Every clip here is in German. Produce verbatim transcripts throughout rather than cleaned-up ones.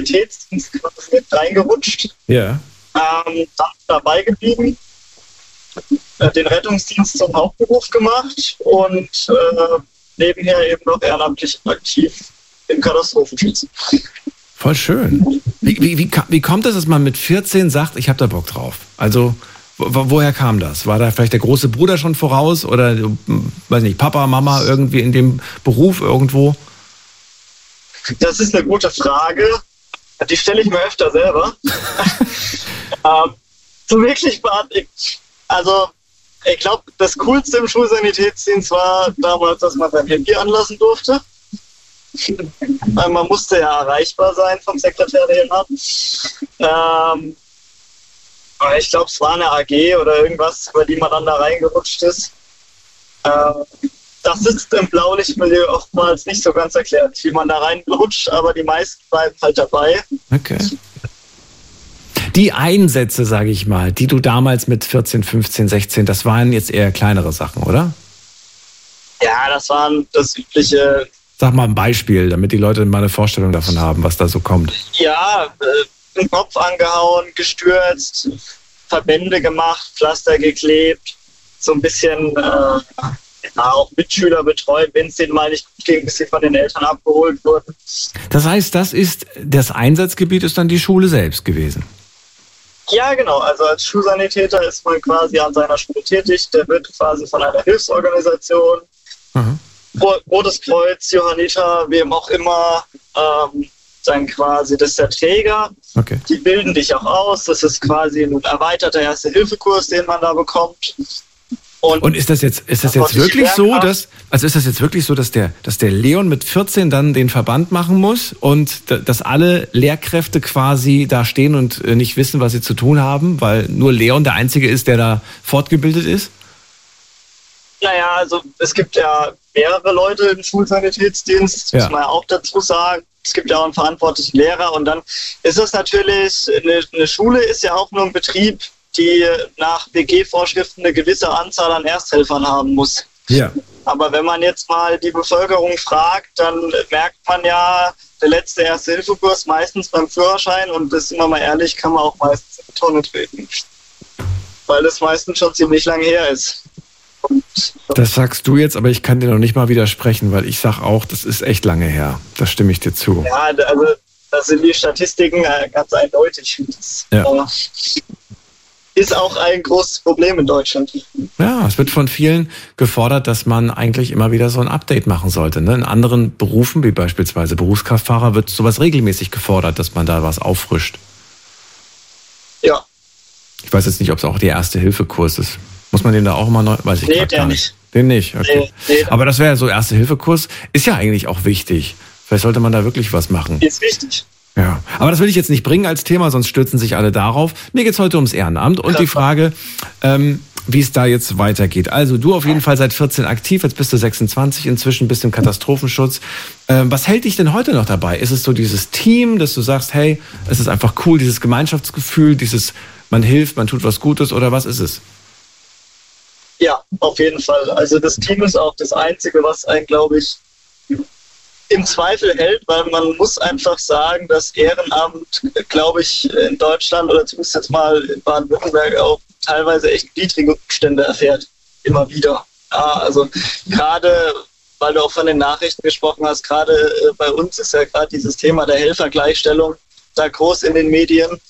Sanitätsdienst mit reingerutscht. Ja. Ähm, dann dabei geblieben, äh, den Rettungsdienst zum Hauptberuf gemacht und äh, nebenher eben noch ehrenamtlich aktiv im Katastrophenschutz. Voll schön. Wie, wie, wie, wie kommt es, dass man mit vierzehn sagt, ich habe da Bock drauf? Also, wo, woher kam das? War da vielleicht der große Bruder schon voraus oder, weiß nicht, Papa, Mama irgendwie in dem Beruf irgendwo? Das ist eine gute Frage. Die stelle ich mir öfter selber. ähm, so wirklich beantwortet. Also, ich glaube, das Coolste im Schulsanitätsdienst war damals, dass man sein Handy anlassen durfte. Weil man musste ja erreichbar sein vom Sekretariat. Ähm, ich glaube, es war eine A G oder irgendwas, über die man dann da reingerutscht ist. Ähm, das ist im Blaulichtmilieu oftmals nicht so ganz erklärt, wie man da reinrutscht, aber die meisten bleiben halt dabei. Okay. Die Einsätze, sage ich mal, die du damals mit vierzehn, fünfzehn, sechzehn, das waren jetzt eher kleinere Sachen, oder? Ja, das waren das übliche. Sag mal ein Beispiel, damit die Leute mal eine Vorstellung davon haben, was da so kommt. Ja, äh, den Kopf angehauen, gestürzt, Verbände gemacht, Pflaster geklebt, so ein bisschen äh, ja, auch Mitschüler betreut, wenn es denen mal nicht gut ging, bis sie von den Eltern abgeholt wurden. Das heißt, das ist, das Einsatzgebiet ist dann die Schule selbst gewesen? Ja, genau. Also als Schulsanitäter ist man quasi an seiner Schule tätig. Der wird quasi von einer Hilfsorganisation, mhm. Rotes Kreuz, Johanniter, wem auch immer, ähm, dann quasi, das ist der Träger. Okay. Die bilden dich auch aus. Das ist quasi ein erweiterter Erste-Hilfe-Kurs, den man da bekommt. Und, Und ist das jetzt, ist das jetzt wirklich so, dass, also ist das jetzt wirklich so, dass der, dass der Leon mit vierzehn dann den Verband machen muss und dass alle Lehrkräfte quasi da stehen und nicht wissen, was sie zu tun haben, weil nur Leon der Einzige ist, der da fortgebildet ist? Naja, also es gibt ja mehrere Leute im Schulsanitätsdienst, ja. Muss man ja auch dazu sagen. Es gibt ja auch einen verantwortlichen Lehrer und dann ist es natürlich, eine, eine Schule ist ja auch nur ein Betrieb, die nach B G-Vorschriften eine gewisse Anzahl an Ersthelfern haben muss. Ja. Aber wenn man jetzt mal die Bevölkerung fragt, dann merkt man ja, der letzte Erste-Hilfe-Kurs meistens beim Führerschein und das, sind wir mal ehrlich, kann man auch meistens in die Tonne treten. Weil das meistens schon ziemlich lange her ist. Und das sagst du jetzt, aber ich kann dir noch nicht mal widersprechen, weil ich sag auch, das ist echt lange her. Da stimme ich dir zu. Ja, also das sind die Statistiken ganz eindeutig. Das ja. ist auch ein großes Problem in Deutschland. Ja, es wird von vielen gefordert, dass man eigentlich immer wieder so ein Update machen sollte. In anderen Berufen, wie beispielsweise Berufskraftfahrer, wird sowas regelmäßig gefordert, dass man da was auffrischt. Ja. Ich weiß jetzt nicht, ob es auch der Erste-Hilfe-Kurs ist. Muss man den da auch immer neu? Weiß ich nee, gar nicht. Den nicht, okay. Nee, nee. Aber das wäre ja so, Erste-Hilfe-Kurs ist ja eigentlich auch wichtig. Vielleicht sollte man da wirklich was machen. Ist wichtig. Ja, aber das will ich jetzt nicht bringen als Thema, sonst stürzen sich alle darauf. Mir geht's heute ums Ehrenamt und die Frage, ähm, wie es da jetzt weitergeht. Also du auf jeden Fall seit vierzehn aktiv, jetzt bist du sechsundzwanzig, inzwischen bist du im Katastrophenschutz. Ähm, was hält dich denn heute noch dabei? Ist es so dieses Team, dass du sagst, hey, es ist einfach cool, dieses Gemeinschaftsgefühl, dieses, man hilft, man tut was Gutes oder was ist es? Ja, auf jeden Fall. Also das Team ist auch das Einzige, was einen, glaube ich, im Zweifel hält, weil man muss einfach sagen, dass Ehrenamt, glaube ich, in Deutschland oder zumindest jetzt mal in Baden-Württemberg auch teilweise echt niedrige Umstände erfährt. Immer wieder. Ja, also gerade, weil du auch von den Nachrichten gesprochen hast, gerade äh, bei uns ist ja gerade dieses Thema der Helfergleichstellung da groß in den Medien.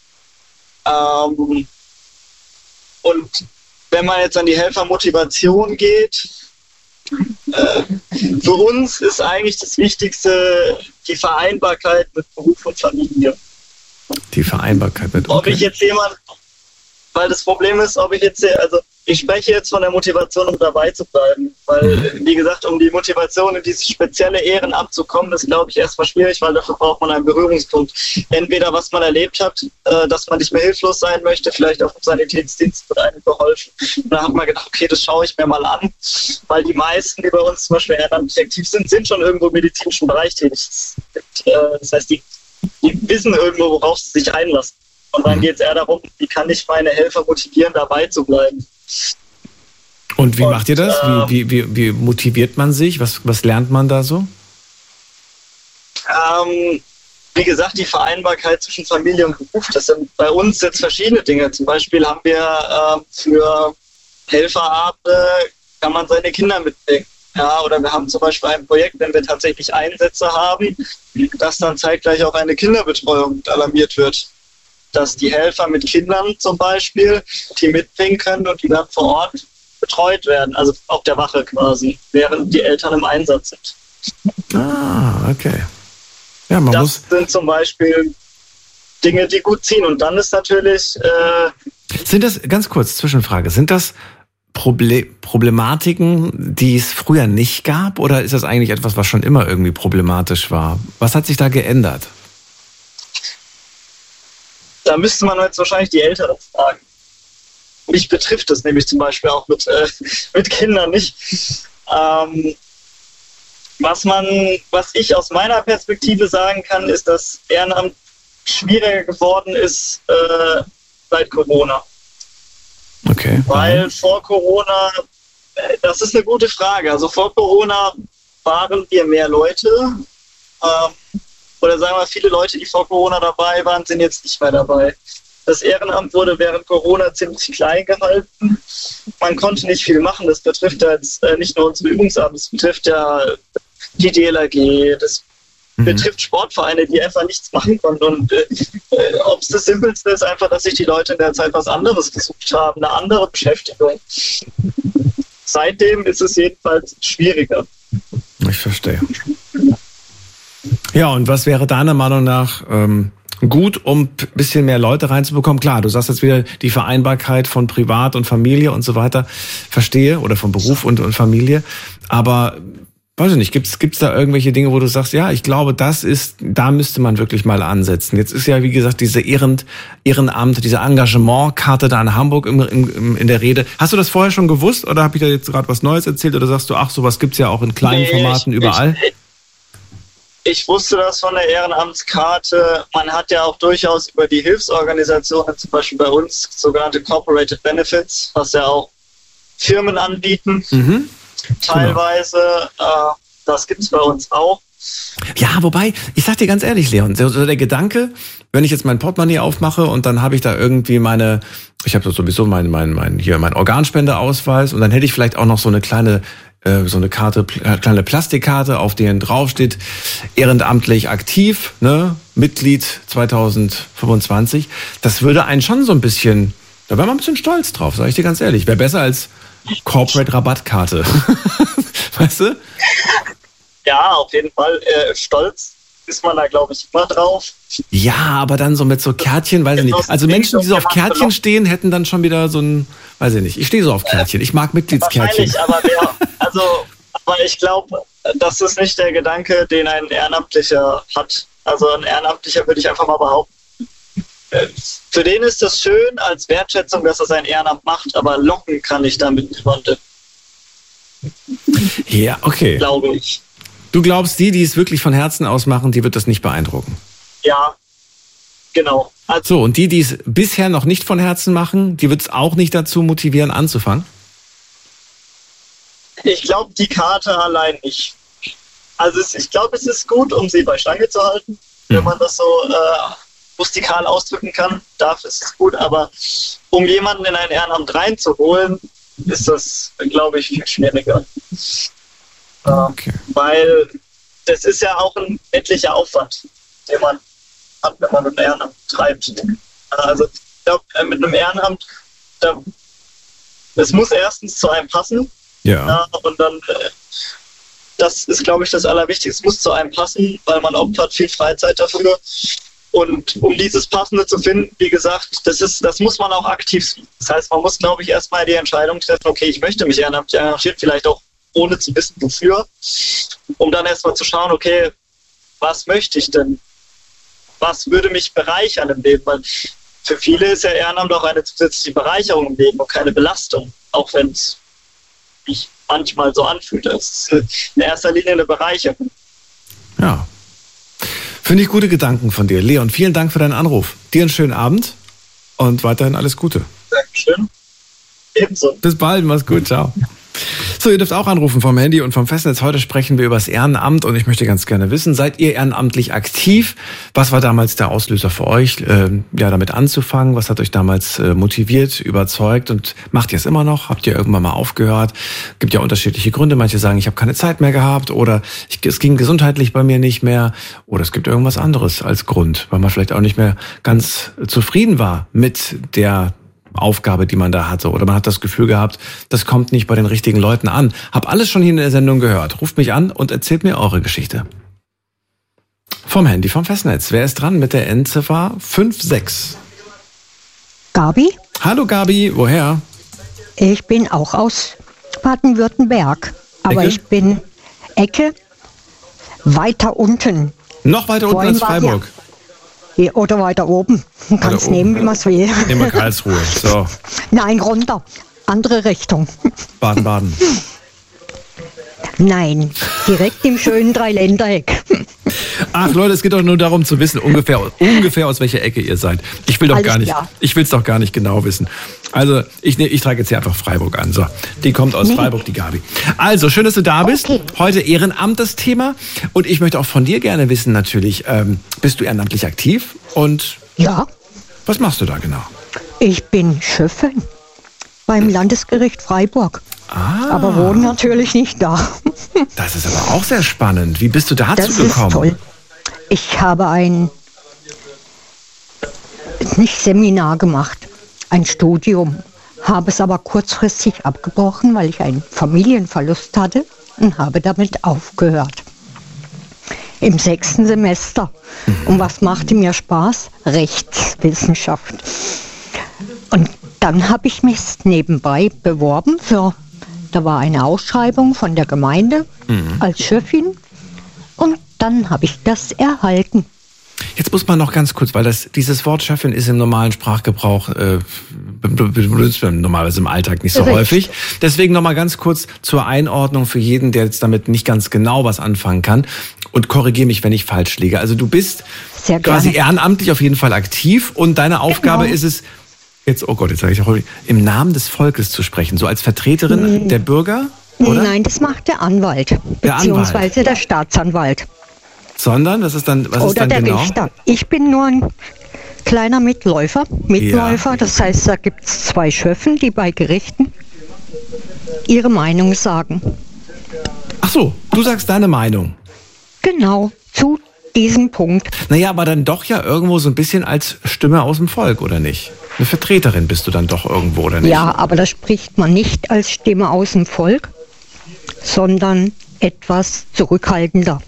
Ähm, und wenn man jetzt an die Helfermotivation geht, äh, für uns ist eigentlich das Wichtigste die Vereinbarkeit mit Beruf und Familie. Die Vereinbarkeit mit okay. Ob ich jetzt jemand, weil das Problem ist, ob ich jetzt, also ich spreche jetzt von der Motivation, um dabei zu bleiben, weil, mhm. wie gesagt, um die Motivation in dieses spezielle Ehrenamt zu kommen, ist, glaube ich, erstmal schwierig, weil dafür braucht man einen Berührungspunkt. Entweder was man erlebt hat, äh, dass man nicht mehr hilflos sein möchte, vielleicht auch im Sanitätsdienst wird einem geholfen. Und da hat man gedacht, okay, das schaue ich mir mal an, weil die meisten, die bei uns zum Beispiel ehrenamtlich aktiv sind, sind schon irgendwo im medizinischen Bereich tätig. Und, äh, das heißt, die, die wissen irgendwo, worauf sie sich einlassen. Und dann geht es eher darum, wie kann ich meine Helfer motivieren, dabei zu bleiben. Und wie Und, macht ihr das? Ähm, wie, wie, wie motiviert man sich? Was, was lernt man da so? Ähm, wie gesagt, die Vereinbarkeit zwischen Familie und Beruf, das sind bei uns jetzt verschiedene Dinge. Zum Beispiel haben wir äh, für Helferabende, kann man seine Kinder mitbringen. Ja, oder wir haben zum Beispiel ein Projekt, wenn wir tatsächlich Einsätze haben, dass dann zeitgleich auch eine Kinderbetreuung alarmiert wird. Dass die Helfer mit Kindern zum Beispiel, die mitbringen können und die dann vor Ort betreut werden, also auf der Wache quasi, während die Eltern im Einsatz sind. Ah, okay. Ja, man das muss sind zum Beispiel Dinge, die gut ziehen. Und dann ist natürlich... Äh, sind das, ganz kurz, Zwischenfrage, sind das Proble- Problematiken, die es früher nicht gab? Oder ist das eigentlich etwas, was schon immer irgendwie problematisch war? Was hat sich da geändert? Da müsste man jetzt wahrscheinlich die Älteren fragen. Mich betrifft das nämlich zum Beispiel auch mit, äh, mit Kindern nicht. Ähm, was man, was ich aus meiner Perspektive sagen kann, ist, dass Ehrenamt schwieriger geworden ist äh, seit Corona. Okay. Weil vor Corona, äh, das ist eine gute Frage. Also vor Corona waren wir mehr Leute. Ähm, oder sagen wir, viele Leute, die vor Corona dabei waren, sind jetzt nicht mehr dabei. Das Ehrenamt wurde während Corona ziemlich klein gehalten. Man konnte nicht viel machen. Das betrifft ja jetzt äh, nicht nur unsere Übungsamt, das betrifft ja die D L R G, das mhm. betrifft Sportvereine, die einfach nichts machen konnten. Und äh, ob es das Simpelste ist, einfach, dass sich die Leute in der Zeit was anderes gesucht haben, eine andere Beschäftigung. Seitdem ist es jedenfalls schwieriger. Ich verstehe. Ja, und was wäre deiner Meinung nach ähm, gut, um ein bisschen mehr Leute reinzubekommen? Klar, du sagst jetzt wieder die Vereinbarkeit von Privat und Familie und so weiter, verstehe, oder von Beruf und, und Familie, aber weiß ich nicht, gibt's gibt's da irgendwelche Dinge, wo du sagst, ja, ich glaube, das ist, da müsste man wirklich mal ansetzen. Jetzt ist ja, wie gesagt, diese Ehren, Ehrenamt, diese Engagementkarte da in Hamburg im, im, in der Rede. Hast du das vorher schon gewusst oder habe ich da jetzt gerade was Neues erzählt oder sagst du, ach, sowas gibt's ja auch in kleinen nee, Formaten ich, überall? Ich, ich wusste das von der Ehrenamtskarte. Man hat ja auch durchaus über die Hilfsorganisationen, zum Beispiel bei uns, sogenannte Corporated Benefits, was ja auch Firmen anbieten. Mhm. Teilweise, genau. äh, das gibt es bei uns auch. Ja, wobei, ich sag dir ganz ehrlich, Leon, so der Gedanke, wenn ich jetzt mein Portemonnaie aufmache und dann habe ich da irgendwie meine, ich habe sowieso mein, mein, mein, hier mein Organspendeausweis und dann hätte ich vielleicht auch noch so eine kleine, äh, so eine Karte, kleine Plastikkarte, auf der drauf steht, ehrenamtlich aktiv, ne, Mitglied zweitausendfünfundzwanzig. Das würde einen schon so ein bisschen, da wäre man ein bisschen stolz drauf, sage ich dir ganz ehrlich. Wäre besser als Corporate Rabattkarte. Weißt du? Ja, auf jeden Fall. Äh, stolz ist man da, glaube ich, immer drauf. Ja, aber dann so mit so Kärtchen, weiß ich nicht. Also Menschen, die so auf Kärtchen stehen, hätten dann schon wieder so ein, weiß ich nicht. Ich stehe so auf Kärtchen. Ich mag Mitgliedskärtchen. Wahrscheinlich, aber der, also, aber ich glaube, das ist nicht der Gedanke, den ein Ehrenamtlicher hat. Also ein Ehrenamtlicher würde ich einfach mal behaupten. Für den ist das schön als Wertschätzung, dass er sein Ehrenamt macht, aber locken kann ich damit niemanden. Ja, okay. Glaube ich. Du glaubst, die, die es wirklich von Herzen aus machen, die wird das nicht beeindrucken? Ja, genau. Also, so, und die, die es bisher noch nicht von Herzen machen, die wird es auch nicht dazu motivieren, anzufangen? Ich glaube, die Karte allein nicht. Also es, ich glaube, es ist gut, um sie bei Stange zu halten, hm. wenn man das so äh, rustikal ausdrücken kann, darf ist es gut, aber um jemanden in ein Ehrenamt reinzuholen, ist das, glaube ich, viel schwieriger. Okay. Äh, weil das ist ja auch ein etlicher Aufwand, den man hat, wenn man ein Ehrenamt treibt. Also ich glaube, mit einem Ehrenamt, da, das muss erstens zu einem passen. Ja. Ja, und dann, äh, das ist, glaube ich, das Allerwichtigste. Es muss zu einem passen, weil man opfert viel Freizeit dafür. Und um dieses Passende zu finden, wie gesagt, das ist, das muss man auch aktiv suchen. Das heißt, man muss, glaube ich, erstmal die Entscheidung treffen, okay, ich möchte mich ehrenamtlich engagieren, vielleicht auch ohne zu wissen, wofür, um dann erstmal zu schauen, okay, was möchte ich denn? Was würde mich bereichern im Leben? Weil für viele ist ja Ehrenamt auch eine zusätzliche Bereicherung im Leben und keine Belastung, auch wenn es sich manchmal so anfühlt. Es ist in erster Linie eine Bereicherung. Ja. Finde ich gute Gedanken von dir. Leon, vielen Dank für deinen Anruf. Dir einen schönen Abend und weiterhin alles Gute. Dankeschön. Ebenso. Bis bald, mach's gut, ciao. So, ihr dürft auch anrufen vom Handy und vom Festnetz. Heute sprechen wir über das Ehrenamt und ich möchte ganz gerne wissen, seid ihr ehrenamtlich aktiv? Was war damals der Auslöser für euch, äh, ja, damit anzufangen? Was hat euch damals äh, motiviert, überzeugt und macht ihr es immer noch? Habt ihr irgendwann mal aufgehört? Gibt ja unterschiedliche Gründe. Manche sagen, ich habe keine Zeit mehr gehabt oder ich, es ging gesundheitlich bei mir nicht mehr oder es gibt irgendwas anderes als Grund, weil man vielleicht auch nicht mehr ganz zufrieden war mit der Aufgabe, die man da hatte. Oder man hat das Gefühl gehabt, das kommt nicht bei den richtigen Leuten an. Hab alles schon hier in der Sendung gehört. Ruft mich an und erzählt mir eure Geschichte. Vom Handy, vom Festnetz. Wer ist dran mit der Endziffer fünf sechs? Gabi? Hallo Gabi, woher? Ich bin auch aus Baden-Württemberg. Aber Ecke? ich bin Ecke weiter unten. Noch weiter unten Vorhin als war Freiburg. Ja. Oder weiter oben. Man kann es oben. nehmen, wie man es will. Nehmen wir Karlsruhe. So, Nein, runter. Andere Richtung. Baden-Baden. Nein, direkt im schönen Dreiländereck. Ach Leute, es geht doch nur darum zu wissen, ungefähr, ungefähr aus welcher Ecke ihr seid. Ich will doch Alles gar nicht, klar. ich will es doch gar nicht genau wissen. Also ich, ne- ich trage jetzt hier einfach Freiburg an. So, die kommt aus Nee. Freiburg, die Gabi. Also schön, dass du da bist. Okay. Heute Ehrenamt das Thema und ich möchte auch von dir gerne wissen natürlich, ähm, bist du ehrenamtlich aktiv und Ja, was machst du da genau? ich bin Schöffin beim Landesgericht Freiburg. Ah, Aber wohne natürlich nicht da. das ist aber auch sehr spannend. Wie bist du dazu Das ist gekommen? toll. Ich habe ein nicht Seminar gemacht, ein Studium, habe es aber kurzfristig abgebrochen, weil ich einen Familienverlust hatte und habe damit aufgehört. Im sechsten Semester. Und was machte mir Spaß? Rechtswissenschaft. Und dann habe ich mich nebenbei beworben für, da war eine Ausschreibung von der Gemeinde als Schöffin und dann habe ich das erhalten. Jetzt muss man noch ganz kurz, weil das dieses Wort Chefin ist im normalen Sprachgebrauch äh, benutzt man normalerweise im Alltag nicht so Richtig. häufig. Deswegen noch mal ganz kurz zur Einordnung für jeden, der jetzt damit nicht ganz genau was anfangen kann. Und korrigiere mich, wenn ich falsch liege. Also du bist Sehr quasi gerne. ehrenamtlich auf jeden Fall aktiv und deine Aufgabe Genau. ist es, jetzt, oh Gott, jetzt sage ich auch, im Namen des Volkes zu sprechen, so als Vertreterin der Bürger, oder? Nein, das macht der Anwalt, Der beziehungsweise Anwalt. der Staatsanwalt Sondern, was ist dann, was ist oder dann der genau? Richter. Ich bin nur ein kleiner Mitläufer, Mitläufer, das heißt, da gibt es zwei Schöffen, die bei Gerichten ihre Meinung sagen. Ach so, du sagst deine Meinung. Genau, zu diesem Punkt. Naja, aber dann doch ja irgendwo so ein bisschen als Stimme aus dem Volk, oder nicht? Eine Vertreterin bist du dann doch irgendwo, oder nicht? Ja, aber da spricht man nicht als Stimme aus dem Volk, sondern etwas zurückhaltender.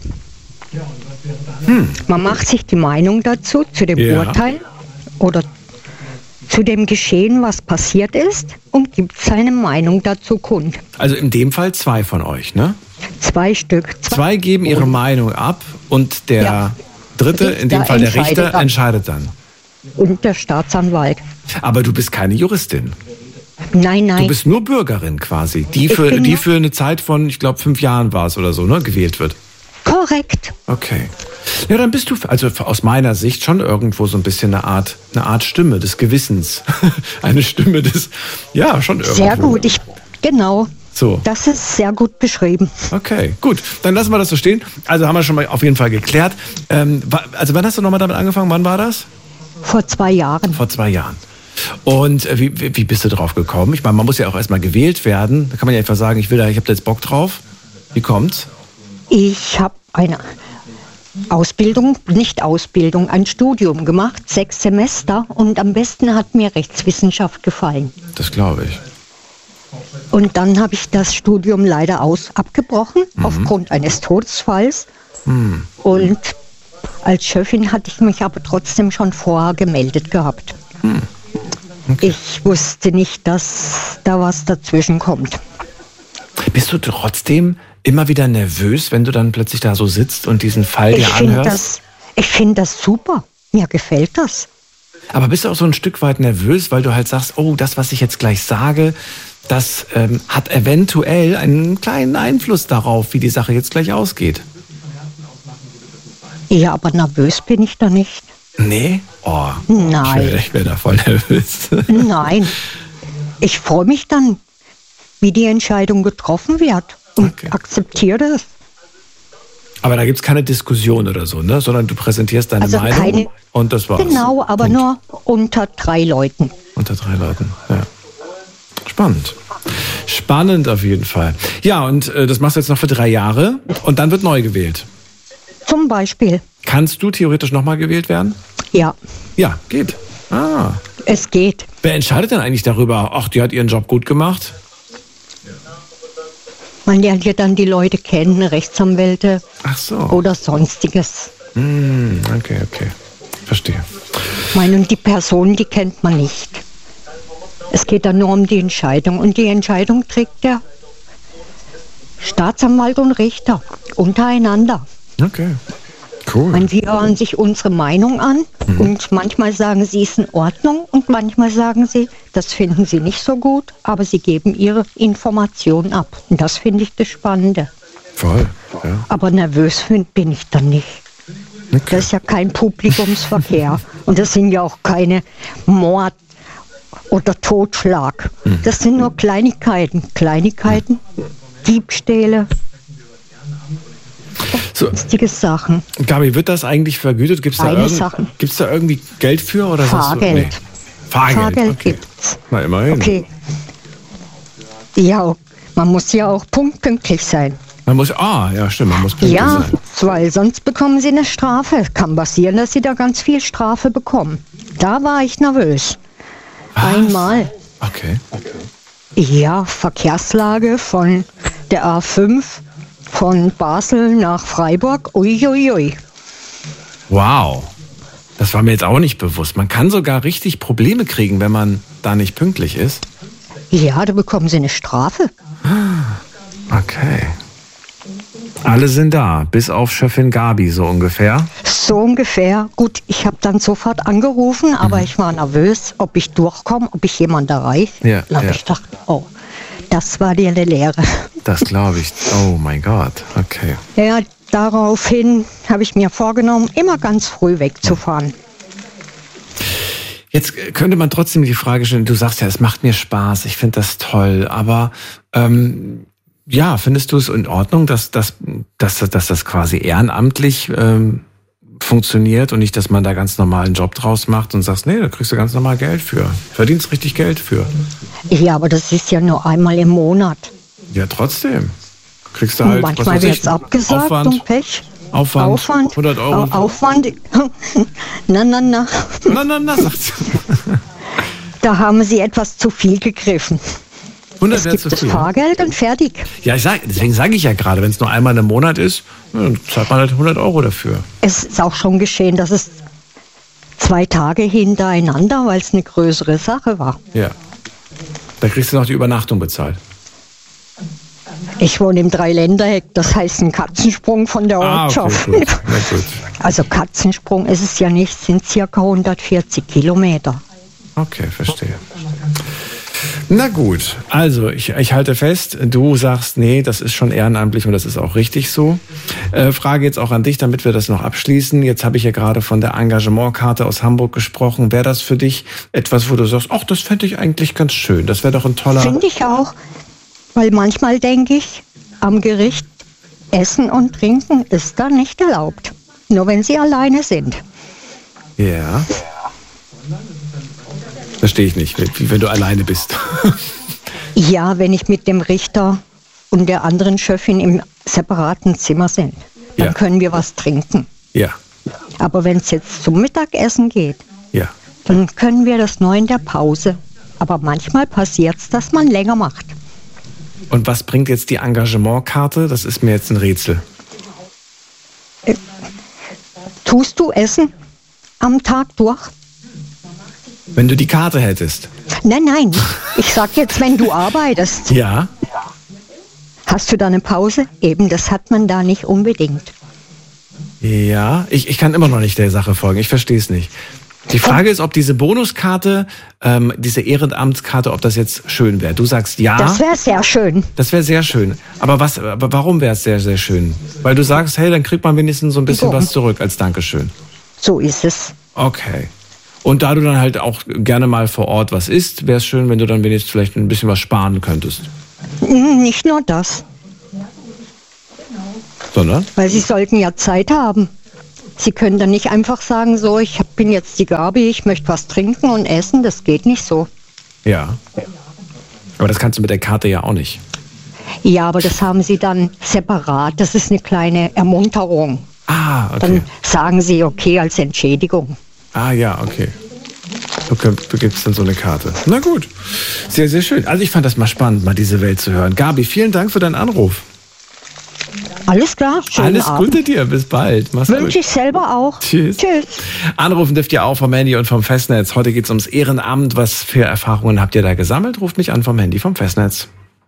Hm. Man macht sich die Meinung dazu, zu dem Ja. Urteil oder zu dem Geschehen, was passiert ist, und gibt seine Meinung dazu kund. Also in dem Fall zwei von euch, ne? Zwei Stück. Zwei geben ihre Meinung ab und der Ja. dritte, in dem Richter Fall der entscheidet Richter, dann. entscheidet dann. Und der Staatsanwalt. Aber du bist keine Juristin. Nein, Du nein. bist nur Bürgerin quasi, die Ich für, bin die nur- für eine Zeit von, ich glaube, fünf Jahren war es oder so, ne, gewählt wird. Korrekt. Okay. Ja, dann bist du, also aus meiner Sicht schon irgendwo so ein bisschen eine Art, eine Art Stimme des Gewissens. Eine Stimme des, ja, schon irgendwo. Sehr gut. Ich, genau. So. Das ist sehr gut beschrieben. Okay, gut. Dann lassen wir das so stehen. Also haben wir schon mal auf jeden Fall geklärt. Ähm, wa- also wann hast du nochmal damit angefangen? Wann war das? Vor zwei Jahren. Vor zwei Jahren. Und äh, wie, wie wie bist du drauf gekommen? Ich meine, man muss ja auch erstmal gewählt werden. Da kann man ja einfach sagen, ich will da, ich habe da jetzt Bock drauf. Wie kommt's? Ich habe eine Ausbildung, nicht Ausbildung, ein Studium gemacht, sechs Semester, und am besten hat mir Rechtswissenschaft gefallen. Das glaube ich. Und dann habe ich das Studium leider aus abgebrochen, aufgrund eines Todesfalls. Und als Schöffin hatte ich mich aber trotzdem schon vorher gemeldet gehabt. Ich wusste nicht, dass da was dazwischen kommt. Bist du trotzdem immer wieder nervös, wenn du dann plötzlich da so sitzt und diesen Fall Ich dir finde anhörst? das, ich finde das super. Mir gefällt das. Aber bist du auch so ein Stück weit nervös, weil du halt sagst, oh, das, was ich jetzt gleich sage, das ähm, hat eventuell einen kleinen Einfluss darauf, wie die Sache jetzt gleich ausgeht. Ja, aber nervös bin ich da nicht. Nee? Oh, Nein. Ich wäre wär da voll nervös. Nein. Ich freue mich dann, wie die Entscheidung getroffen wird und Okay. akzeptiere das. Aber da gibt es keine Diskussion oder so, ne? Sondern du präsentierst deine Also Meinung keine- und das war's. Genau, aber Punkt. nur unter drei Leuten. Unter drei Leuten, ja. Spannend. Spannend auf jeden Fall. Ja, und äh, das machst du jetzt noch für drei Jahre und dann wird neu gewählt. Zum Beispiel, Kannst du theoretisch nochmal gewählt werden? ja, Ja, geht. Ah. es geht. Wer entscheidet denn eigentlich darüber? Ach, die hat ihren Job gut gemacht? Man lernt ja dann die Leute kennen, Rechtsanwälte Ach so. oder sonstiges. Hm, okay, okay. Verstehe. Ich meine, und die Person, die kennt man nicht. Es geht dann nur um die Entscheidung. Und die Entscheidung trägt der Staatsanwalt und Richter untereinander. Okay. Cool. Man, sie hören sich unsere Meinung an und manchmal sagen sie, es ist in Ordnung und manchmal sagen sie, das finden sie nicht so gut, aber sie geben ihre Informationen ab. Und das finde ich das Spannende. Voll. Ja. Aber nervös find, bin ich dann nicht. Okay. Das ist ja kein Publikumsverkehr und das sind ja auch keine Mord oder Totschlag. Das sind nur Kleinigkeiten. Kleinigkeiten, Diebstähle, So, sonstige Sachen. Gabi, wird das eigentlich vergütet? Gibt es da, Kleine irgend, Sachen. gibt's da irgendwie Geld für? Oder sagst du, Fahrgeld. nee? Fahrgeld. Fahrgeld okay. gibt's. Na, immerhin. Okay. Ja, man muss ja auch punktpünktlich sein. Man muss, ah, ja, stimmt, man muss pünktlich Ja, sein. weil sonst bekommen sie eine Strafe. Kann passieren, dass sie da ganz viel Strafe bekommen. Da war ich nervös. Einmal. Okay. Ja, Verkehrslage von der A fünf von Basel nach Freiburg. Uiuiui. Ui, ui. Wow. Das war mir jetzt auch nicht bewusst. Man kann sogar richtig Probleme kriegen, wenn man da nicht pünktlich ist. Ja, da bekommen sie eine Strafe. Okay. Alle sind da, bis auf Chefin Gabi, so ungefähr. So ungefähr. Gut, ich habe dann sofort angerufen, aber Mhm. ich war nervös, ob ich durchkomme, ob ich jemanden erreiche. Ja, Dann habe ja. ich gedacht, oh, das war dir eine Lehre. Das glaube ich. Oh mein Gott. Okay. Ja, daraufhin habe ich mir vorgenommen, immer ganz früh wegzufahren. Jetzt könnte man trotzdem die Frage stellen, du sagst ja, es macht mir Spaß, ich finde das toll, aber ähm, ja, findest du es in Ordnung, dass, dass, dass, dass das quasi ehrenamtlich ähm, funktioniert und nicht, dass man da ganz normalen Job draus macht und sagst, nee, da kriegst du ganz normal Geld für, verdienst richtig Geld für. Ja, aber das ist ja nur einmal im Monat. Ja, trotzdem. Kriegst du Und halt, was manchmal weiß wird ich, es abgesagt Aufwand, und Pech. Aufwand, Aufwand, hundert Euro. Au- Aufwand, na, na, na, Na, na, na, sagt sie. da haben sie etwas zu viel gegriffen. hundert Es wäre gibt zu das viel. Fahrgeld und fertig. Ja, ich sag, deswegen sage ich ja gerade, wenn es nur einmal im Monat ist, dann zahlt man halt hundert Euro dafür. Es ist auch schon geschehen, dass es zwei Tage hintereinander, weil es eine größere Sache war. Ja. Da kriegst du noch die Übernachtung bezahlt. Ich wohne im Dreiländereck, das heißt ein Katzensprung von der Ah, okay, Ortschaft. gut. Na gut. Also Katzensprung ist es ja nicht, sind circa hundertvierzig Kilometer. Okay, verstehe. Na gut, also ich, ich halte fest, du sagst, nee, das ist schon ehrenamtlich und das ist auch richtig so. Äh, Frage jetzt auch an dich, damit wir das noch abschließen. Jetzt habe ich ja gerade von der Engagementkarte aus Hamburg gesprochen. Wäre das für dich etwas, wo du sagst, ach, das fände ich eigentlich ganz schön. Das wäre doch ein toller... Finde ich auch, weil manchmal denke ich, am Gericht Essen und Trinken ist da nicht erlaubt. Nur wenn sie alleine sind. Ja. Verstehe ich nicht, wie wenn du alleine bist. Ja, wenn ich mit dem Richter und der anderen Chefin im separaten Zimmer sind, dann Ja. können wir was trinken. Ja, Aber wenn es jetzt zum Mittagessen geht, ja. dann können wir das nur in der Pause. Aber manchmal passiert es, dass man länger macht. Und was bringt jetzt die Engagementkarte? Das ist mir jetzt ein Rätsel. Tust du Essen am Tag durch? Wenn du die Karte hättest. Nein, nein. Ich sag jetzt, wenn du arbeitest, Ja. hast du da eine Pause? Eben, das hat man da nicht unbedingt. Ja, ich, ich kann immer noch nicht der Sache folgen. Ich verstehe es nicht. Die Frage ist, ob diese Bonuskarte, ähm, diese Ehrenamtskarte, ob das jetzt schön wäre. Du sagst ja. Das wäre sehr schön. Das wäre sehr schön. Aber was? Aber warum wäre es sehr, sehr schön? Weil du sagst, hey, dann kriegt man wenigstens so ein bisschen So. was zurück als Dankeschön. So ist es. Okay. Und da du dann halt auch gerne mal vor Ort was isst, wäre es schön, wenn du dann wenigstens vielleicht ein bisschen was sparen könntest. Nicht nur das. Sondern? Weil Sie sollten ja Zeit haben. Sie können dann nicht einfach sagen, so, ich hab- bin jetzt die Gabi, ich möchte was trinken und essen. Das geht nicht so. Ja. Aber das kannst du mit der Karte ja auch nicht. Ja, aber das haben Sie dann separat. Das ist eine kleine Ermunterung. Ah, okay. Dann sagen Sie, okay, als Entschädigung. Ah, ja, okay. Du, du gibst dann so eine Karte. Na gut. Sehr, sehr schön. Also ich fand das mal spannend, mal diese Welt zu hören. Gabi, vielen Dank für deinen Anruf. Alles klar, schönen Alles Abend. Gute dir, bis bald. Mach's gut. Wünsche ich selber auch. Tschüss. Tschüss. Anrufen dürft ihr auch vom Handy und vom Festnetz. Heute geht's ums Ehrenamt. Was für Erfahrungen habt ihr da gesammelt? Ruft mich an vom Handy, vom Festnetz.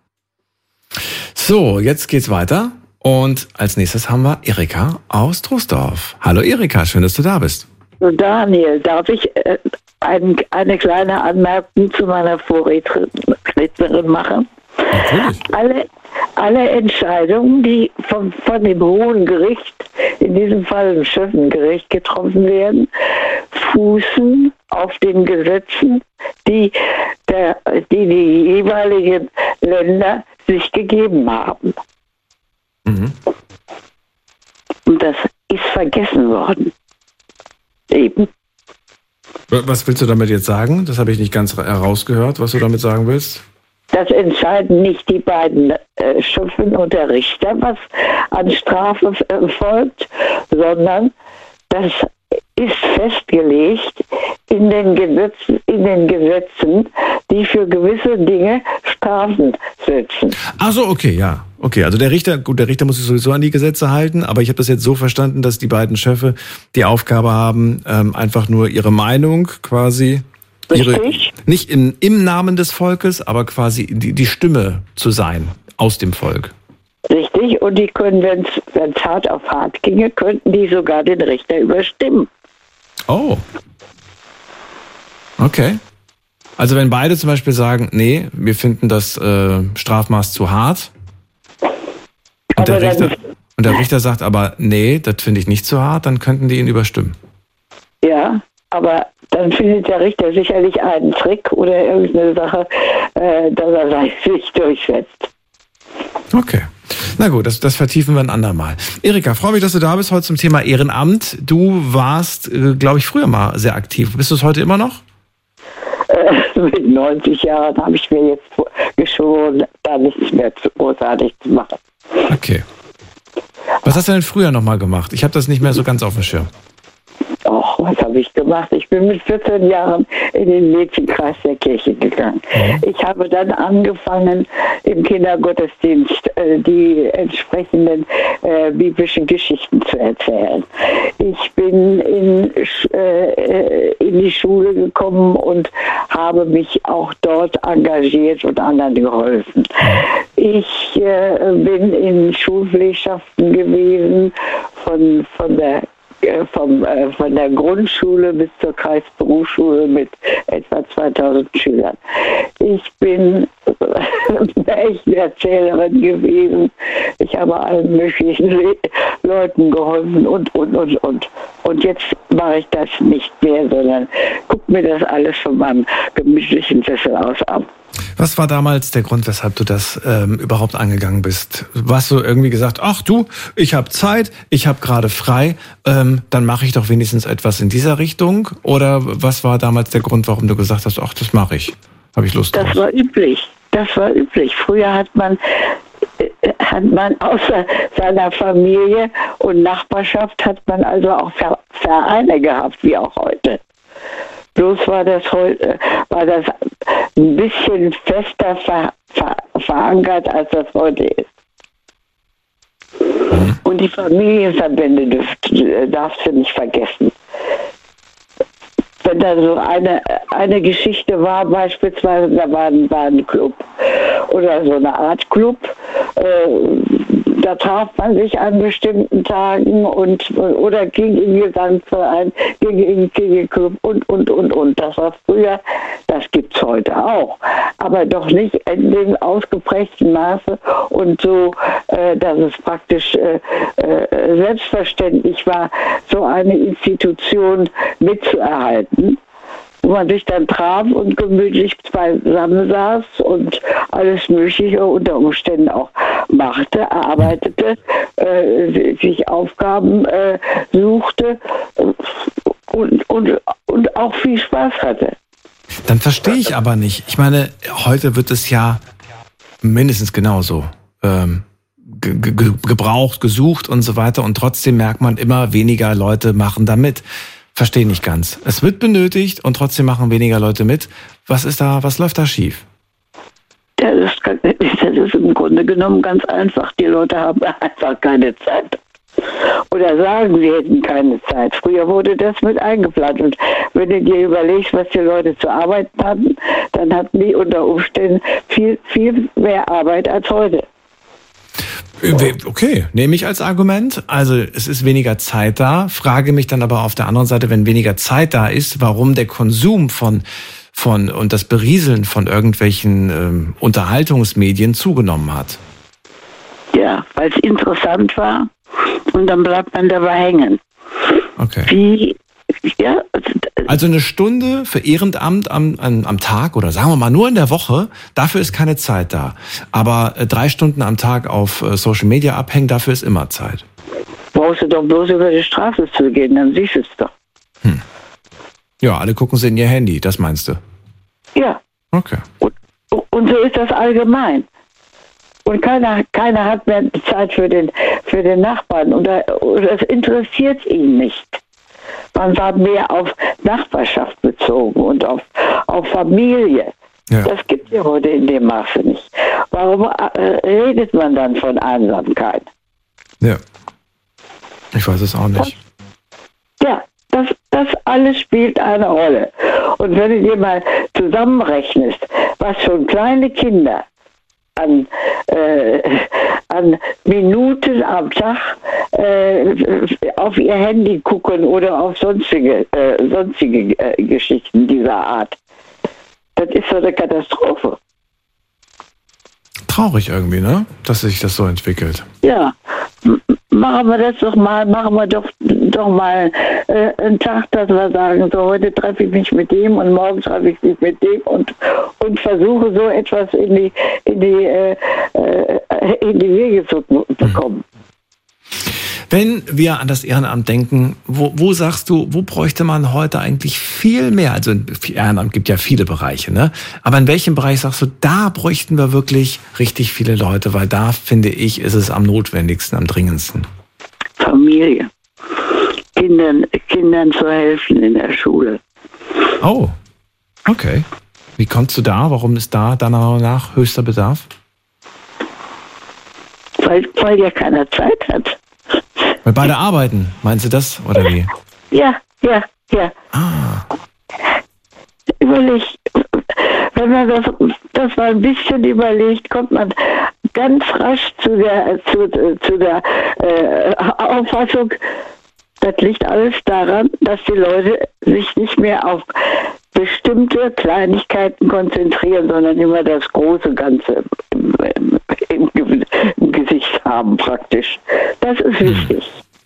So, jetzt geht's weiter. Und als nächstes haben wir Erika aus Troisdorf. Hallo Erika, schön, dass du da bist. Daniel, darf ich äh, ein, eine kleine Anmerkung zu meiner Vorrednerin machen? Natürlich. Alle, alle Entscheidungen, die vom, von dem Hohen Gericht, in diesem Fall dem Schöffengericht, getroffen werden, fußen auf den Gesetzen, die, der, die die jeweiligen Länder sich gegeben haben. Mhm. Und das ist vergessen worden. Eben. Was willst du damit jetzt sagen? Das habe ich nicht ganz herausgehört, was du damit sagen willst. Das entscheiden nicht die beiden äh, Schöffen und der Richter, was an Strafe äh, folgt, sondern das ist festgelegt in den Gesetzen, in den Gesetzen, die für gewisse Dinge Strafen setzen. Ach so, okay, ja. Okay, also der Richter, gut, der Richter muss sich sowieso an die Gesetze halten, aber ich habe das jetzt so verstanden, dass die beiden Schöffe die Aufgabe haben, ähm, einfach nur ihre Meinung quasi, ihre, Richtig. nicht in, im Namen des Volkes, aber quasi die, die Stimme zu sein aus dem Volk. Richtig, und die können, wenn es hart auf hart ginge, könnten die sogar den Richter überstimmen. Oh. Okay. Also wenn beide zum Beispiel sagen, nee, wir finden das äh, Strafmaß zu hart, und der, Aber dann- Richter, und der Richter sagt aber, nee, das finde ich nicht zu hart, dann könnten die ihn überstimmen. Ja, aber dann findet der Richter sicherlich einen Trick oder irgendeine Sache, äh, dass er sich durchsetzt. Okay. Na gut, das, das vertiefen wir ein andermal. Erika, freue mich, dass du da bist heute zum Thema Ehrenamt. Du warst, äh, glaube ich, früher mal sehr aktiv. Bist du es heute immer noch? Äh, mit neunzig Jahren habe ich mir jetzt geschworen, da nichts mehr zu großartig zu machen. Okay. Was hast du denn früher nochmal gemacht? Ich habe das nicht mehr so ganz auf dem Schirm. Och, was habe ich gemacht? Ich bin mit vierzehn Jahren in den Mädchenkreis der Kirche gegangen. Ich habe dann angefangen, im Kindergottesdienst äh, die entsprechenden äh, biblischen Geschichten zu erzählen. Ich bin in, äh, in die Schule gekommen und habe mich auch dort engagiert und anderen geholfen. Ich äh, bin in Schulpflegschaften gewesen, von, von der Vom, äh, von der Grundschule bis zur Kreisberufsschule mit etwa zweitausend Schülern. Ich bin eine echte Erzählerin gewesen. Ich habe allen möglichen Le- Leuten geholfen und, und, und, und. Und jetzt mache ich das nicht mehr, sondern gucke mir das alles von meinem gemütlichen Sessel aus an. Was war damals der Grund, weshalb du das ähm, überhaupt angegangen bist? Warst du irgendwie gesagt, ach du, ich habe Zeit, ich habe gerade frei, ähm, dann mache ich doch wenigstens etwas in dieser Richtung? Oder was war damals der Grund, warum du gesagt hast, ach, das mache ich, habe ich Lust drauf? Das war üblich. Das war üblich. Früher hat man äh, hat man außer seiner Familie und Nachbarschaft hat man also auch Ver- Vereine gehabt, wie auch heute. Bloß war das heute, war das ein bisschen fester ver, ver, verankert, als das heute ist. Und die Familienverbände dürft, darfst du nicht vergessen. Wenn da so eine, eine Geschichte war, beispielsweise, da war, war ein Club oder so eine Art Club, äh, da traf man sich an bestimmten Tagen und oder ging in den Gesangsverein, ging in den Club und, und, und, und. Das war früher, das gibt es heute auch. Aber doch nicht in dem ausgeprägten Maße und so, äh, dass es praktisch äh, äh, selbstverständlich war, so eine Institution mitzuerhalten. wo man sich dann traf und gemütlich beisammen saß und alles Mögliche unter Umständen auch machte, erarbeitete, äh, sich Aufgaben äh, suchte und, und, und auch viel Spaß hatte. Dann verstehe ich aber nicht. Ich meine, heute wird es ja mindestens genauso ähm, ge- ge- gebraucht, gesucht und so weiter. Und trotzdem merkt man, immer weniger Leute machen da mit. Verstehe nicht ganz. Es wird benötigt und trotzdem machen weniger Leute mit. Was ist da, was läuft da schief? Ja, das, kann, das ist im Grunde genommen ganz einfach. Die Leute haben einfach keine Zeit. Oder sagen, sie hätten keine Zeit. Früher wurde das mit eingeplant. Und wenn du dir überlegst, was die Leute zu arbeiten hatten, dann hatten die unter Umständen viel, viel mehr Arbeit als heute. Okay, nehme ich als Argument. Also es ist weniger Zeit da. Frage mich dann aber auf der anderen Seite, wenn weniger Zeit da ist, warum der Konsum von von und das Berieseln von irgendwelchen ähm, Unterhaltungsmedien zugenommen hat. Ja, weil es interessant war und dann bleibt man dabei hängen. Okay. Wie, ja, also eine Stunde für Ehrenamt am, am, am Tag oder sagen wir mal nur in der Woche, dafür ist keine Zeit da. Aber äh, drei Stunden am Tag auf äh, Social Media abhängen, dafür ist immer Zeit. Brauchst du doch bloß über die Straße zu gehen, dann siehst du es doch. Hm. Ja, alle gucken sie in ihr Handy, das meinst du? Ja. Okay. Und, und so ist das allgemein. Und keiner, keiner hat mehr Zeit für den, für den Nachbarn. Und das interessiert ihn nicht. Man war mehr auf Nachbarschaft bezogen und auf, auf Familie. Ja. Das gibt es ja heute in dem Maße nicht. Warum äh, redet man dann von Einsamkeit? Ja. Ich weiß es auch nicht. Ja, das, das alles spielt eine Rolle. Und wenn du dir mal zusammenrechnest, was schon kleine Kinder an, äh, an Minuten am Tag äh, auf ihr Handy gucken oder auf sonstige, äh, sonstige äh, Geschichten dieser Art. Das ist so eine Katastrophe. Traurig irgendwie, ne? Dass sich das so entwickelt. Ja, M- machen wir das doch mal, machen wir doch, doch mal äh, einen Tag, dass wir sagen, so heute treffe ich mich mit dem und morgen treffe ich mich mit dem und, und versuche so etwas in die, in die, äh, äh, in die Wege zu bekommen. Wenn wir an das Ehrenamt denken, wo, wo sagst du, wo bräuchte man heute eigentlich viel mehr? Also Ehrenamt gibt ja viele Bereiche, ne? Aber in welchem Bereich sagst du, da bräuchten wir wirklich richtig viele Leute? Weil da, finde ich, ist es am notwendigsten, am dringendsten. Familie. Kindern, Kindern zu helfen in der Schule. Oh, okay. Wie kommst du da? Warum ist da deiner Meinung nach höchster Bedarf? Weil, weil ja keiner Zeit hat. Weil beide arbeiten, meinst du das, oder wie? Ja, ja, ja. Ah. Überleg, wenn man das, das mal ein bisschen überlegt, kommt man ganz rasch zu der, zu, zu der äh, Auffassung, das liegt alles daran, dass die Leute sich nicht mehr auf bestimmte Kleinigkeiten konzentrieren, sondern immer das große Ganze im, im, im, im Gesicht haben praktisch. Das ist wichtig.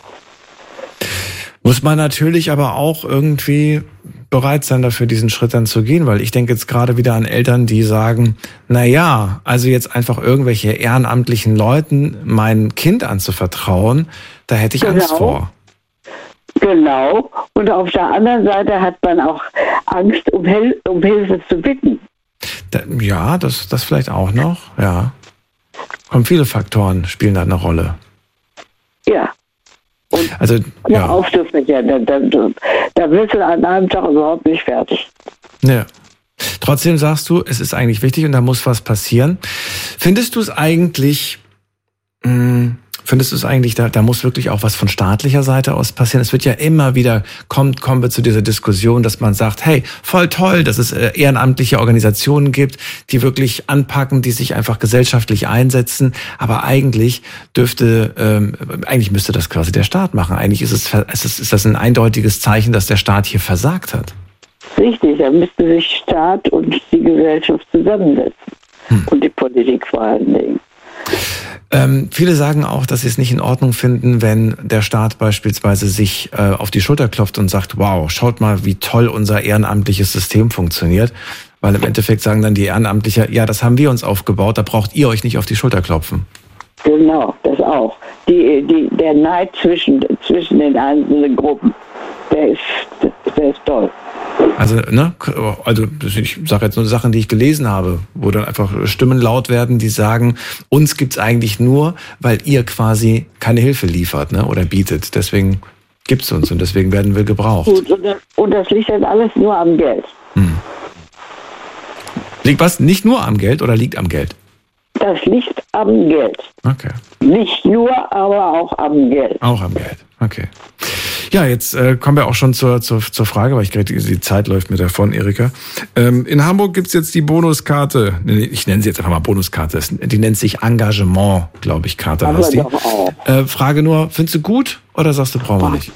Muss man natürlich aber auch irgendwie bereit sein, dafür diesen Schritt dann zu gehen, weil ich denke jetzt gerade wieder an Eltern, die sagen, na ja, also jetzt einfach irgendwelche ehrenamtlichen Leuten mein Kind anzuvertrauen, da hätte ich genau. Angst vor. Genau. Und auf der anderen Seite hat man auch Angst, um, Hel- um Hilfe zu bitten. Da, ja, das, das vielleicht auch noch, ja. Kommen viele Faktoren, spielen da eine Rolle. Ja. Und also, ja. aufzufächern, da, da, da, da wirst du an einem Tag überhaupt nicht fertig. Ja. Trotzdem sagst du, es ist eigentlich wichtig und da muss was passieren. Findest du es eigentlich, mh, findest du es eigentlich, da, da muss wirklich auch was von staatlicher Seite aus passieren? Es wird ja immer wieder, kommt, kommen wir zu dieser Diskussion, dass man sagt, hey, voll toll, dass es ehrenamtliche Organisationen gibt, die wirklich anpacken, die sich einfach gesellschaftlich einsetzen. Aber eigentlich dürfte, ähm, eigentlich müsste das quasi der Staat machen. Eigentlich ist es, ist es, ist das ein eindeutiges Zeichen, dass der Staat hier versagt hat. Richtig, da müsste sich Staat und die Gesellschaft zusammensetzen. Hm. Und die Politik vor allen Dingen. Ähm, viele sagen auch, dass sie es nicht in Ordnung finden, wenn der Staat beispielsweise sich äh, auf die Schulter klopft und sagt, wow, schaut mal, wie toll unser ehrenamtliches System funktioniert. Weil im Endeffekt sagen dann die Ehrenamtlichen, ja, das haben wir uns aufgebaut, da braucht ihr euch nicht auf die Schulter klopfen. Genau, das auch. Die, die, der Neid zwischen, zwischen den einzelnen Gruppen, der ist, der ist toll. Also, ne, also ich sage jetzt nur Sachen, die ich gelesen habe, wo dann einfach Stimmen laut werden, die sagen, uns gibt's eigentlich nur, weil ihr quasi keine Hilfe liefert, ne, oder bietet. Deswegen gibt's uns und deswegen werden wir gebraucht. Gut, und das, und das liegt dann alles nur am Geld. Hm. Liegt was? Nicht nur am Geld oder liegt am Geld? Das liegt am Geld. Okay. Nicht nur, aber auch am Geld. Auch am Geld, okay. Ja, jetzt äh, kommen wir auch schon zur, zur, zur Frage, weil ich gerade die Zeit läuft mir davon, Erika. Ähm, in Hamburg gibt's jetzt die Bonuskarte, ich nenne sie jetzt einfach mal Bonuskarte, die nennt sich Engagement, glaube ich, Karte heißt die. Äh, Frage nur, findest du gut oder sagst du, brauchen wir nicht?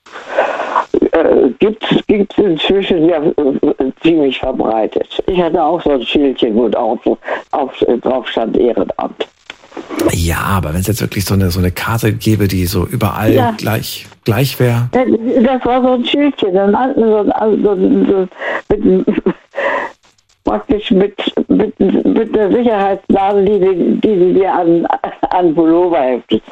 Äh, gibt es inzwischen ja äh, ziemlich verbreitet. Ich hatte auch so ein Schildchen, wo auf, auf, drauf stand Ehrenamt. Ja, aber wenn es jetzt wirklich so eine, so eine Karte gäbe, die so überall ja. gleich, gleich wäre. Das, das war so ein Schildchen, so ein, so ein, so ein, so mit, praktisch mit, mit, mit der Sicherheitsnadel, die, die sie dir an, an Pullover heftet.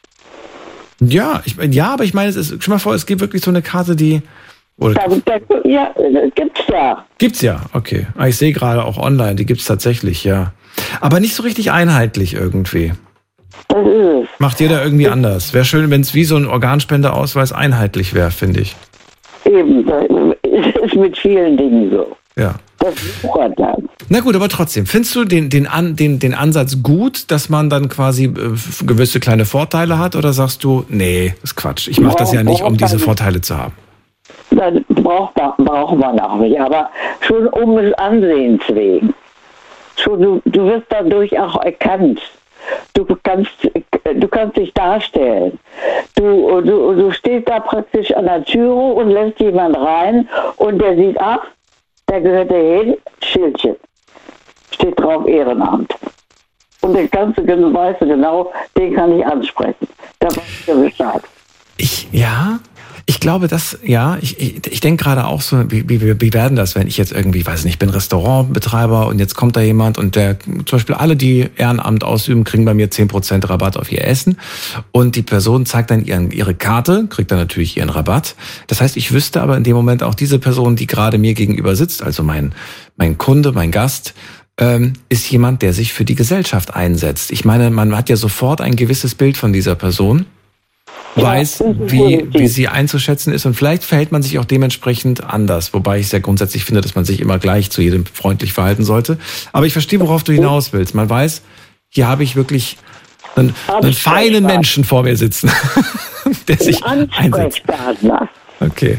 Ja, ich, ja, aber ich meine, es ist, schon mal vor, es gibt wirklich so eine Karte, die... Oder, da, da, ja, gibt's ja. Gibt's ja, okay. Ah, ich sehe gerade auch online, die gibt's tatsächlich, ja. Aber nicht so richtig einheitlich irgendwie. Das ist es. Macht jeder irgendwie anders. Wäre schön, wenn es wie so ein Organspendeausweis einheitlich wäre, finde ich. Eben, das ist mit vielen Dingen so. Ja. Das wuchert dann. Na gut, aber trotzdem, findest du den, den, An, den, den Ansatz gut, dass man dann quasi äh, gewisse kleine Vorteile hat? Oder sagst du, nee, das ist Quatsch. Ich mache das ja nicht, um diese Vorteile zu haben. Das braucht man, braucht man auch nicht, aber schon um des Ansehens wegen. Schon, du, du wirst dadurch auch erkannt. Du kannst, du kannst dich darstellen. Du, du, du stehst da praktisch an der Türe und lässt jemand rein und der sieht, ach, der gehört dahin, Schildchen. Steht drauf Ehrenamt. Und den kannst du, weißt du genau, den kann ich ansprechen. Da weiß ich Bescheid. Ich, ja, ich glaube, das, ja, ich, ich, ich denke gerade auch so, wie, wie, wie werden das, wenn ich jetzt irgendwie, weiß nicht, ich bin Restaurantbetreiber und jetzt kommt da jemand und der, zum Beispiel alle, die Ehrenamt ausüben, kriegen bei mir zehn Prozent Rabatt auf ihr Essen und die Person zeigt dann ihren, ihre Karte, kriegt dann natürlich ihren Rabatt. Das heißt, ich wüsste aber in dem Moment auch diese Person, die gerade mir gegenüber sitzt, also mein, mein Kunde, mein Gast, ähm, ist jemand, der sich für die Gesellschaft einsetzt. Ich meine, man hat ja sofort ein gewisses Bild von dieser Person, weiß, wie, wie sie einzuschätzen ist und vielleicht verhält man sich auch dementsprechend anders, wobei ich sehr grundsätzlich finde, dass man sich immer gleich zu jedem freundlich verhalten sollte. Aber ich verstehe, worauf du hinaus willst. Man weiß, hier habe ich wirklich einen, einen feinen Menschen vor mir sitzen, der sich einsetzt. Okay.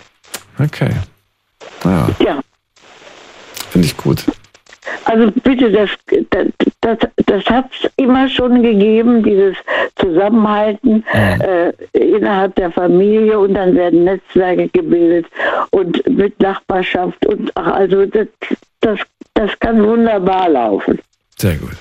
Okay. Ja. ja. Finde ich gut. Also bitte, das, das, das, das hat es immer schon gegeben, dieses Zusammenhalten mhm. äh, innerhalb der Familie und dann werden Netzwerke gebildet und mit Nachbarschaft und ach, also das, das, das kann wunderbar laufen. Sehr gut.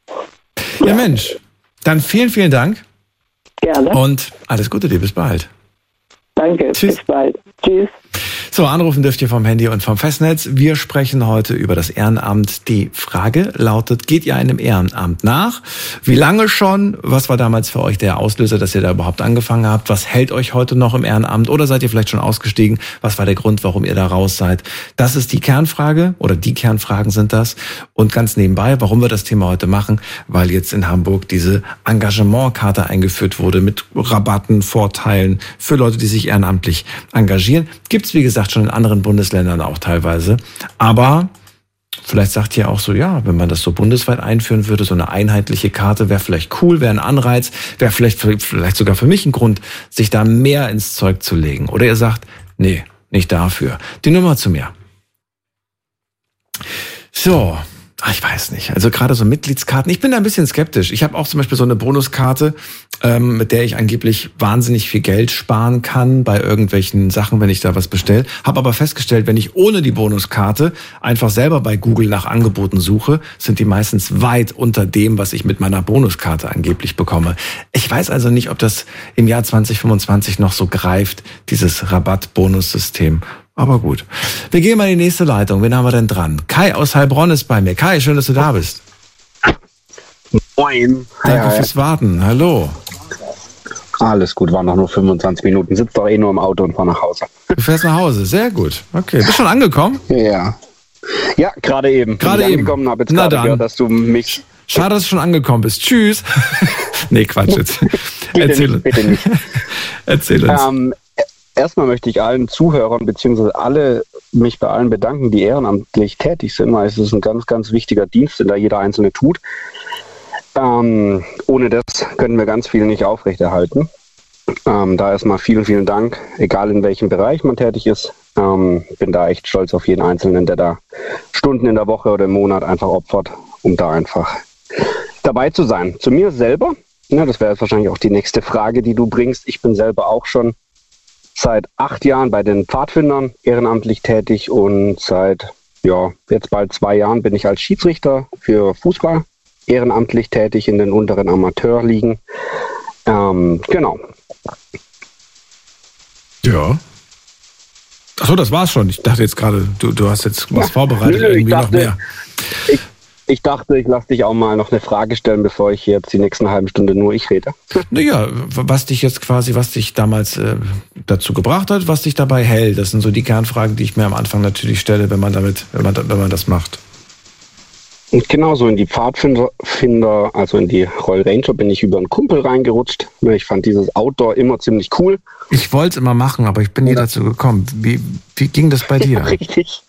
Ja, ja Mensch, dann vielen, vielen Dank. Gerne. Und alles Gute dir, bis bald. Danke, Tschüss. Bis bald. Tschüss. So, anrufen dürft ihr vom Handy und vom Festnetz. Wir sprechen heute über das Ehrenamt. Die Frage lautet, geht ihr einem Ehrenamt nach? Wie lange schon? Was war damals für euch der Auslöser, dass ihr da überhaupt angefangen habt? Was hält euch heute noch im Ehrenamt? Oder seid ihr vielleicht schon ausgestiegen? Was war der Grund, warum ihr da raus seid? Das ist die Kernfrage oder die Kernfragen sind das. Und ganz nebenbei, warum wir das Thema heute machen, weil jetzt in Hamburg diese Engagementkarte eingeführt wurde mit Rabatten, Vorteilen für Leute, die sich ehrenamtlich engagieren. Gibt's, wie gesagt, schon in anderen Bundesländern auch teilweise. Aber vielleicht sagt ihr auch so, ja, wenn man das so bundesweit einführen würde, so eine einheitliche Karte wäre vielleicht cool, wäre ein Anreiz, wäre vielleicht, vielleicht sogar für mich ein Grund, sich da mehr ins Zeug zu legen. Oder ihr sagt, nee, nicht dafür. Die Nummer zu mir. So, Ach, ich weiß nicht. Also gerade so Mitgliedskarten. Ich bin da ein bisschen skeptisch. Ich habe auch zum Beispiel so eine Bonuskarte, ähm, mit der ich angeblich wahnsinnig viel Geld sparen kann bei irgendwelchen Sachen, wenn ich da was bestelle. Habe aber festgestellt, wenn ich ohne die Bonuskarte einfach selber bei Google nach Angeboten suche, sind die meistens weit unter dem, was ich mit meiner Bonuskarte angeblich bekomme. Ich weiß also nicht, ob das im Jahr zwanzig fünfundzwanzig noch so greift, dieses Rabatt-Bonus-System. Aber gut. Wir gehen mal in die nächste Leitung. Wen haben wir denn dran? Kai aus Heilbronn ist bei mir. Kai, schön, dass du da bist. Moin. Danke hi, hi. fürs Warten. Hallo. Alles gut, waren doch nur fünfundzwanzig Minuten. Sitzt doch eh nur im Auto und fahr nach Hause. Du fährst nach Hause. Sehr gut. Okay. Bist schon angekomkommen? Ja. Ja, gerade eben. Gerade Bin ich eben. angekommen, habe jetzt Na gerade dann. gehört, dass du mich... Schade, dass du schon angekommen bist. Tschüss. Nee, Quatsch jetzt. Bitte Erzähl nicht, bitte nicht. Erzähl uns. Ähm, erstmal möchte ich allen Zuhörern beziehungsweise alle mich bei allen bedanken, die ehrenamtlich tätig sind, weil es ist ein ganz, ganz wichtiger Dienst, den da jeder Einzelne tut. Ähm, ohne das können wir ganz viel nicht aufrechterhalten. Ähm, da erstmal vielen, vielen Dank, egal in welchem Bereich man tätig ist. Ähm, bin da echt stolz auf jeden Einzelnen, der da Stunden in der Woche oder im Monat einfach opfert, um da einfach dabei zu sein. Zu mir selber, ja, das wäre jetzt wahrscheinlich auch die nächste Frage, die du bringst. Ich bin selber auch schon seit acht Jahren bei den Pfadfindern ehrenamtlich tätig und seit ja, jetzt bald zwei Jahren bin ich als Schiedsrichter für Fußball ehrenamtlich tätig in den unteren Amateurligen. Ähm, genau. Ja. Achso, das war's schon. Ich dachte jetzt gerade, du, du hast jetzt was Ja. vorbereitet, Nö, nö, ich irgendwie dachte, noch mehr. Ich, ich dachte, ich lasse dich auch mal noch eine Frage stellen, bevor ich jetzt die nächsten halben Stunde nur ich rede. Naja, was dich jetzt quasi, was dich damals äh, dazu gebracht hat, was dich dabei hält, das sind so die Kernfragen, die ich mir am Anfang natürlich stelle, wenn man damit, wenn man, wenn man das macht. Und genauso in die Pfadfinder, Finder, also in die Royal Ranger, bin ich über einen Kumpel reingerutscht. Ich fand dieses Outdoor immer ziemlich cool. Ich wollte es immer machen, aber ich bin nie Ja. dazu gekommen. Wie, wie ging das bei dir? Richtig.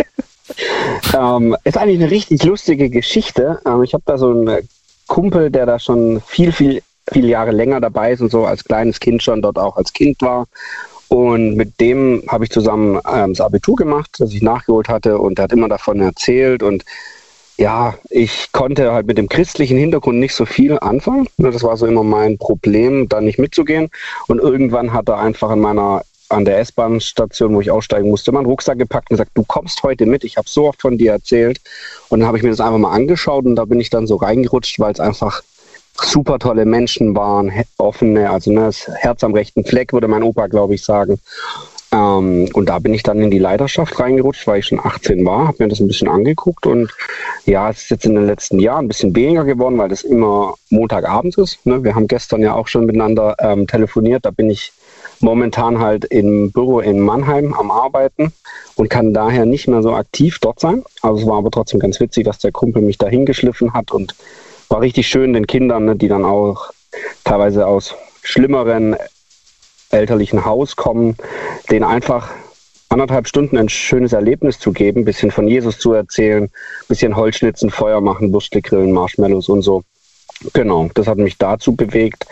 ähm, ist eigentlich eine richtig lustige Geschichte. Ähm, ich habe da so einen Kumpel, der da schon viel, viel, viele Jahre länger dabei ist und so als kleines Kind schon dort auch als Kind war. Und mit dem habe ich zusammen ähm, das Abitur gemacht, das ich nachgeholt hatte. Und der hat immer davon erzählt. Und ja, ich konnte halt mit dem christlichen Hintergrund nicht so viel anfangen. Das war so immer mein Problem, da nicht mitzugehen. Und irgendwann hat er einfach an meiner, an der S-Bahn-Station, wo ich aussteigen musste, meinen Rucksack gepackt und gesagt, du kommst heute mit, ich habe so oft von dir erzählt. Und dann habe ich mir das einfach mal angeschaut und da bin ich dann so reingerutscht, weil es einfach super tolle Menschen waren, offene, also ne, das Herz am rechten Fleck, würde mein Opa, glaube ich, sagen. Ähm, und da bin ich dann in die Leiterschaft reingerutscht, weil ich schon achtzehn war, habe mir das ein bisschen angeguckt und ja, es ist jetzt in den letzten Jahren ein bisschen weniger geworden, weil das immer Montagabends ist. Ne? Wir haben gestern ja auch schon miteinander ähm, telefoniert, da bin ich momentan halt im Büro in Mannheim am Arbeiten und kann daher nicht mehr so aktiv dort sein. Also es war aber trotzdem ganz witzig, dass der Kumpel mich da hingeschliffen hat und war richtig schön den Kindern, ne, die dann auch teilweise aus schlimmeren elterlichen Haus kommen, denen einfach anderthalb Stunden ein schönes Erlebnis zu geben, ein bisschen von Jesus zu erzählen, ein bisschen Holzschnitzen, Feuer machen, Würstle grillen, Marshmallows und so. Genau, das hat mich dazu bewegt.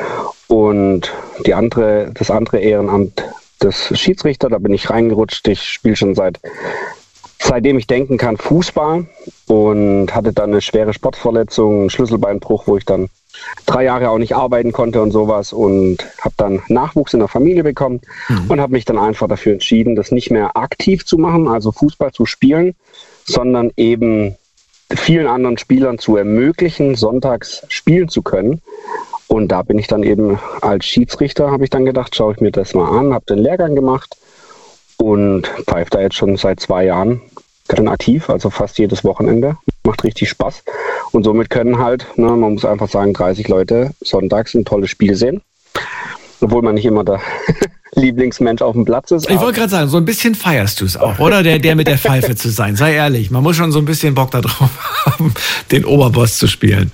Und die andere, das andere Ehrenamt des Schiedsrichter, da bin ich reingerutscht. Ich spiele schon seit seitdem ich denken kann Fußball und hatte dann eine schwere Sportverletzung, einen Schlüsselbeinbruch, wo ich dann drei Jahre auch nicht arbeiten konnte und sowas und habe dann Nachwuchs in der Familie bekommen mhm. und habe mich dann einfach dafür entschieden, das nicht mehr aktiv zu machen, also Fußball zu spielen, sondern eben vielen anderen Spielern zu ermöglichen, sonntags spielen zu können. Und da bin ich dann eben als Schiedsrichter, habe ich dann gedacht, schaue ich mir das mal an, habe den Lehrgang gemacht und pfeife da jetzt schon seit zwei Jahren ganz aktiv, also fast jedes Wochenende. Macht richtig Spaß. Und somit können halt, ne, man muss einfach sagen, dreißig Leute sonntags ein tolles Spiel sehen. Obwohl man nicht immer der Lieblingsmensch auf dem Platz ist. Ich wollte gerade sagen, so ein bisschen feierst du es auch, oder? Der, der mit der Pfeife zu sein. Sei ehrlich, man muss schon so ein bisschen Bock darauf haben, den Oberboss zu spielen.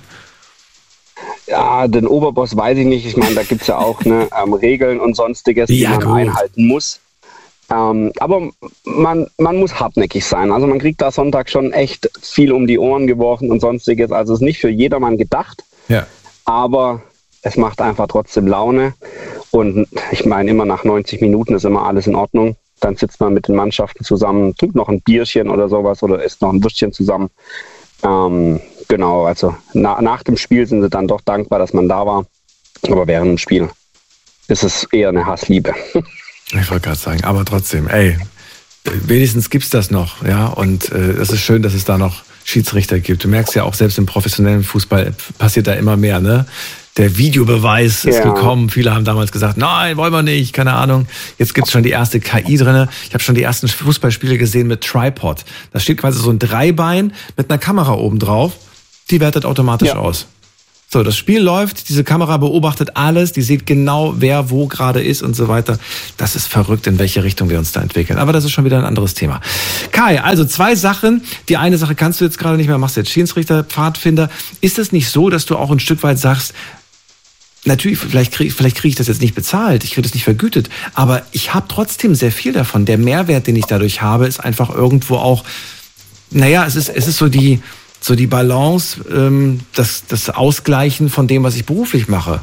Ja, den Oberboss weiß ich nicht. Ich meine, da gibt es ja auch ne, ähm, Regeln und Sonstiges, die ja, man gut. einhalten muss. Ähm, aber man, man muss hartnäckig sein. Also man kriegt da Sonntag schon echt viel um die Ohren geworfen und Sonstiges. Also es ist nicht für jedermann gedacht. Ja. Aber es macht einfach trotzdem Laune. Und ich meine, immer nach neunzig Minuten ist immer alles in Ordnung. Dann sitzt man mit den Mannschaften zusammen, trinkt noch ein Bierchen oder sowas oder isst noch ein Würstchen zusammen. Ähm, genau, also na, nach dem Spiel sind sie dann doch dankbar, dass man da war. Aber während dem Spiel ist es eher eine Hassliebe. Ich wollte gerade sagen, aber trotzdem, ey, wenigstens gibt's das noch, ja. Und äh, es ist schön, dass es da noch Schiedsrichter gibt. Du merkst ja auch, selbst im professionellen Fußball passiert da immer mehr, ne? Der Videobeweis ist ja gekommen. Viele haben damals gesagt, nein, wollen wir nicht, keine Ahnung. Jetzt gibt's schon die erste K I drin. Ich habe schon die ersten Fußballspiele gesehen mit Tripod. Da steht quasi so ein Dreibein mit einer Kamera oben drauf. Die wertet automatisch ja aus. So, das Spiel läuft, diese Kamera beobachtet alles, die sieht genau, wer wo gerade ist und so weiter. Das ist verrückt, in welche Richtung wir uns da entwickeln. Aber das ist schon wieder ein anderes Thema. Kai, also zwei Sachen. Die eine Sache kannst du jetzt gerade nicht mehr, machst jetzt Schiedsrichter, Pfadfinder. Ist es nicht so, dass du auch ein Stück weit sagst, natürlich, vielleicht kriege vielleicht krieg ich das jetzt nicht bezahlt, ich kriege das nicht vergütet, aber ich habe trotzdem sehr viel davon. Der Mehrwert, den ich dadurch habe, ist einfach irgendwo auch, naja, es ist, es ist so die... so die Balance, ähm, das, das Ausgleichen von dem, was ich beruflich mache?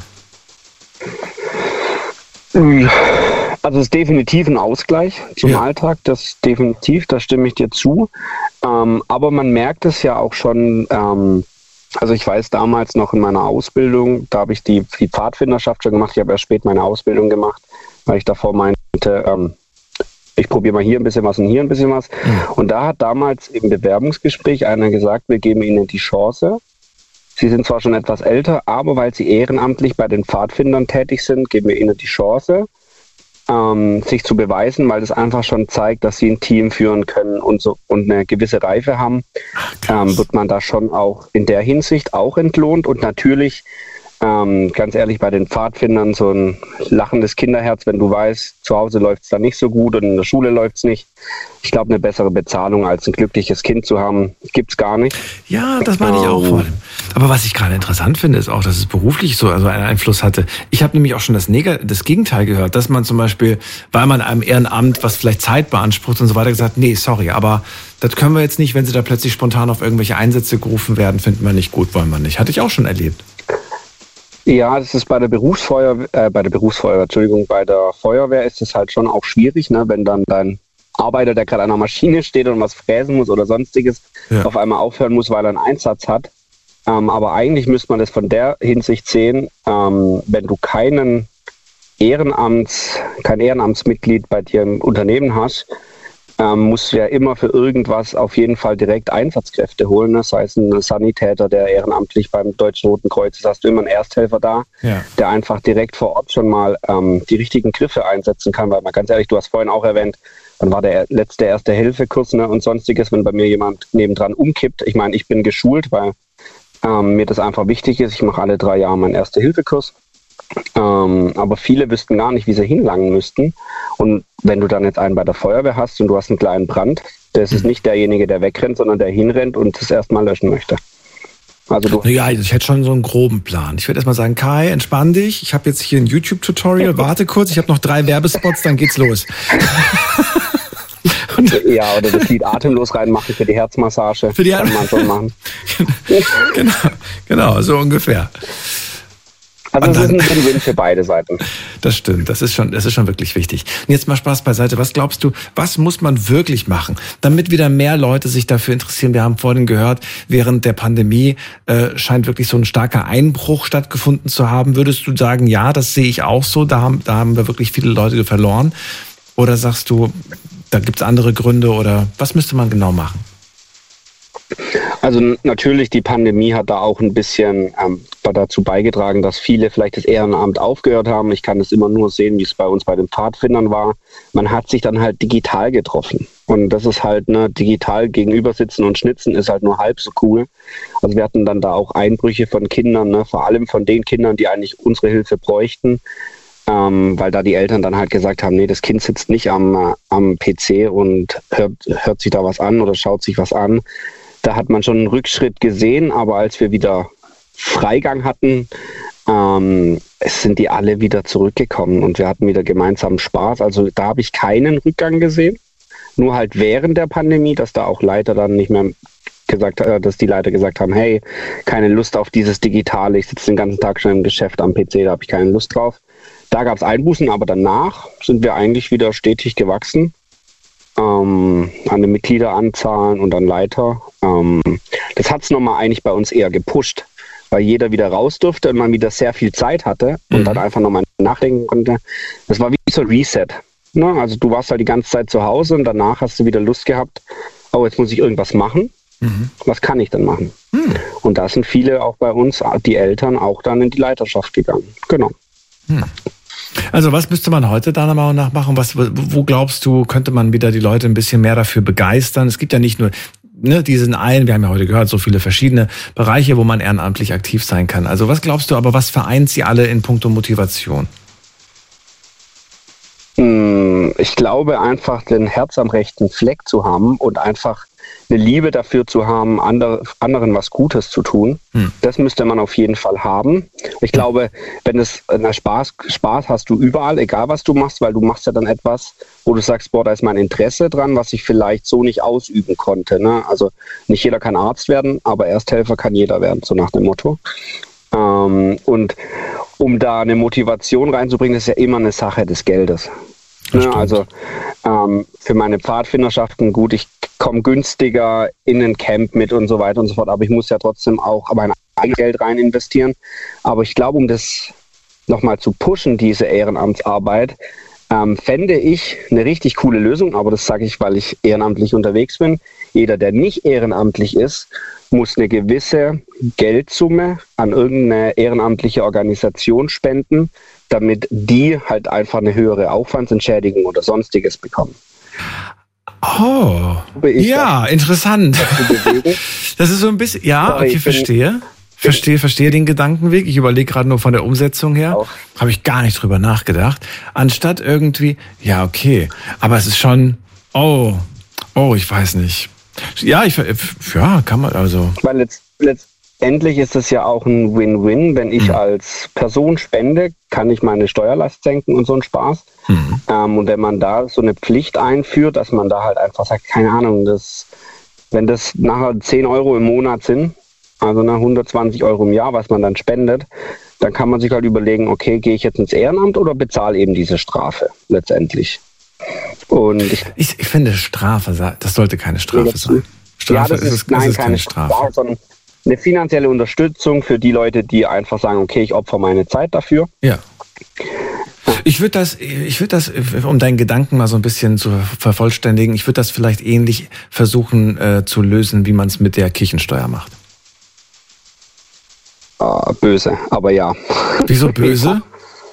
Also es ist definitiv ein Ausgleich zum ja. Alltag, das definitiv, da stimme ich dir zu. Ähm, aber man merkt es ja auch schon, ähm, also ich weiß damals noch in meiner Ausbildung, da habe ich die, die Pfadfinderschaft schon gemacht, ich habe erst spät meine Ausbildung gemacht, weil ich davor meinte, ähm, ich probiere mal hier ein bisschen was und hier ein bisschen was. Mhm. Und da hat damals im Bewerbungsgespräch einer gesagt, wir geben Ihnen die Chance. Sie sind zwar schon etwas älter, aber weil Sie ehrenamtlich bei den Pfadfindern tätig sind, geben wir Ihnen die Chance, ähm, sich zu beweisen, weil das einfach schon zeigt, dass Sie ein Team führen können und, so, und eine gewisse Reife haben. Ach, ähm, wird man da schon auch in der Hinsicht auch entlohnt. Und natürlich, Ähm, ganz ehrlich, bei den Pfadfindern so ein lachendes Kinderherz, wenn du weißt, zu Hause läuft es da nicht so gut und in der Schule läuft es nicht. Ich glaube, eine bessere Bezahlung als ein glückliches Kind zu haben, gibt's gar nicht. Ja, das meine ich auch vor allem. Aber was ich gerade interessant finde, ist auch, dass es beruflich so also einen Einfluss hatte. Ich habe nämlich auch schon das, Neg- das Gegenteil gehört, dass man zum Beispiel, weil man einem Ehrenamt, was vielleicht Zeit beansprucht und so weiter, gesagt, nee, sorry, aber das können wir jetzt nicht, wenn sie da plötzlich spontan auf irgendwelche Einsätze gerufen werden, finden wir nicht gut, wollen wir nicht. Hatte ich auch schon erlebt. Ja, das ist bei der Berufsfeuerwehr, äh, bei der Berufsfeuerwehr, Entschuldigung, bei der Feuerwehr ist es halt schon auch schwierig, ne, wenn dann dein Arbeiter, der gerade an der Maschine steht und was fräsen muss oder sonstiges, ja. auf einmal aufhören muss, weil er einen Einsatz hat. Ähm, aber eigentlich müsste man das von der Hinsicht sehen, ähm, wenn du keinen Ehrenamts, kein Ehrenamtsmitglied bei dir im Unternehmen hast, ähm, musst du ja immer für irgendwas auf jeden Fall direkt Einsatzkräfte holen. Ne? Sei es ein Sanitäter, der ehrenamtlich beim Deutschen Roten Kreuz ist, hast du immer einen Ersthelfer da, ja. der einfach direkt vor Ort schon mal ähm, die richtigen Griffe einsetzen kann. Weil mal ganz ehrlich, du hast vorhin auch erwähnt, dann war der letzte Erste-Hilfe-Kurs, ne, und sonstiges, wenn bei mir jemand nebendran umkippt. Ich meine, ich bin geschult, weil ähm, mir das einfach wichtig ist. Ich mache alle drei Jahre meinen Erste-Hilfe-Kurs. Ähm, aber viele wüssten gar nicht, wie sie hinlangen müssten. Und wenn du dann jetzt einen bei der Feuerwehr hast und du hast einen kleinen Brand, das ist nicht derjenige, der wegrennt, sondern der hinrennt und das erstmal löschen möchte. Also du ja, ich hätte schon so einen groben Plan. Ich würde erstmal sagen, Kai, entspann dich. Ich habe jetzt hier ein YouTube-Tutorial. Warte kurz, ich habe noch drei Werbespots, dann geht's los. Ja, oder das Lied Atemlos reinmachen für die Herzmassage. Für die kann man schon machen. Genau, genau, so ungefähr. Also es ist ein Win-Win für beide Seiten. Das stimmt, das ist schon, das ist schon wirklich wichtig. Und jetzt mal Spaß beiseite. Was glaubst du, was muss man wirklich machen, damit wieder mehr Leute sich dafür interessieren? Wir haben vorhin gehört, während der Pandemie äh, scheint wirklich so ein starker Einbruch stattgefunden zu haben. Würdest du sagen, ja, das sehe ich auch so, da haben, da haben wir wirklich viele Leute verloren? Oder sagst du, da gibt es andere Gründe oder was müsste man genau machen? Also natürlich, die Pandemie hat da auch ein bisschen ähm, dazu beigetragen, dass viele vielleicht das Ehrenamt aufgehört haben. Ich kann es immer nur sehen, wie es bei uns bei den Pfadfindern war. Man hat sich dann halt digital getroffen. Und das ist halt, ne, digital gegenüber sitzen und schnitzen ist halt nur halb so cool. Also wir hatten dann da auch Einbrüche von Kindern, ne, vor allem von den Kindern, die eigentlich unsere Hilfe bräuchten. Ähm, weil da die Eltern dann halt gesagt haben, nee, das Kind sitzt nicht am, äh, am P C und hört, hört sich da was an oder schaut sich was an. Da hat man schon einen Rückschritt gesehen, aber als wir wieder Freigang hatten, ähm, es sind die alle wieder zurückgekommen und wir hatten wieder gemeinsam Spaß. Also da habe ich keinen Rückgang gesehen, nur halt während der Pandemie, dass da auch Leiter dann nicht mehr gesagt, äh, dass die Leiter gesagt haben, hey, keine Lust auf dieses Digitale, ich sitze den ganzen Tag schon im Geschäft am P C, da habe ich keine Lust drauf. Da gab es Einbußen, aber danach sind wir eigentlich wieder stetig gewachsen. ähm, an den Mitgliederanzahlen und an Leiter. Ähm, das hat es nochmal eigentlich bei uns eher gepusht, weil jeder wieder raus durfte und man wieder sehr viel Zeit hatte und mhm. dann einfach nochmal nachdenken konnte. Das war wie so ein Reset. Ne? Also du warst halt die ganze Zeit zu Hause und danach hast du wieder Lust gehabt, oh, jetzt muss ich irgendwas machen. Mhm. Was kann ich denn machen? Mhm. Und da sind viele auch bei uns, die Eltern, auch dann in die Leiterschaft gegangen. Genau. Mhm. Also was müsste man heute deiner Meinung nach machen? Was, wo glaubst du, könnte man wieder die Leute ein bisschen mehr dafür begeistern? Es gibt ja nicht nur ne, diesen einen, wir haben ja heute gehört, so viele verschiedene Bereiche, wo man ehrenamtlich aktiv sein kann. Also was glaubst du aber, was vereint sie alle in puncto Motivation? Ich glaube einfach, den Herz am rechten Fleck zu haben und einfach eine Liebe dafür zu haben, andere, anderen was Gutes zu tun. Hm. Das müsste man auf jeden Fall haben. Ich glaube, wenn es na, Spaß, Spaß hast du überall, egal was du machst, weil du machst ja dann etwas, wo du sagst, boah, da ist mein Interesse dran, was ich vielleicht so nicht ausüben konnte. Ne? Also nicht jeder kann Arzt werden, aber Ersthelfer kann jeder werden, so nach dem Motto. Ähm, und um da eine Motivation reinzubringen, ist ja immer eine Sache des Geldes. Ja, also ähm, für meine Pfadfinderschaften, gut, ich komme günstiger in ein Camp mit und so weiter und so fort, aber ich muss ja trotzdem auch mein eigenes Geld rein investieren. Aber ich glaube, um das nochmal zu pushen, diese Ehrenamtsarbeit, ähm, fände ich eine richtig coole Lösung, aber das sage ich, weil ich ehrenamtlich unterwegs bin. Jeder, der nicht ehrenamtlich ist, muss eine gewisse Geldsumme an irgendeine ehrenamtliche Organisation spenden, damit die halt einfach eine höhere Aufwandsentschädigung oder sonstiges bekommen. Oh, ja, das, interessant. Das ist so ein bisschen, ja, Sorry, okay, verstehe. Verstehe, verstehe den Gedankenweg. Ich überlege gerade nur von der Umsetzung her. Habe ich gar nicht drüber nachgedacht. Anstatt irgendwie, ja, okay. Aber es ist schon, oh, oh, ich weiß nicht. Ja, ich, ja, kann man also. Weil letzt, letztendlich ist es ja auch ein Win-Win. Wenn ich mhm. als Person spende, kann ich meine Steuerlast senken und so ein Spaß. Mhm. Ähm, und wenn man da so eine Pflicht einführt, dass man da halt einfach sagt, keine Ahnung, das, wenn das nachher zehn Euro im Monat sind, also nach hundertzwanzig Euro im Jahr, was man dann spendet, dann kann man sich halt überlegen, okay, gehe ich jetzt ins Ehrenamt oder bezahle eben diese Strafe letztendlich. Und ich, ich, ich finde Strafe, das sollte keine Strafe sein. Strafe ja, das ist, ist, nein, ist keine, keine Strafe, Strafe, sondern eine finanzielle Unterstützung für die Leute, die einfach sagen, okay, ich opfere meine Zeit dafür. Ja. Ich würde das, ich würde das, um deinen Gedanken mal so ein bisschen zu vervollständigen, ich würde das vielleicht ähnlich versuchen äh, zu lösen, wie man es mit der Kirchensteuer macht. Uh, böse, aber ja. Wieso böse?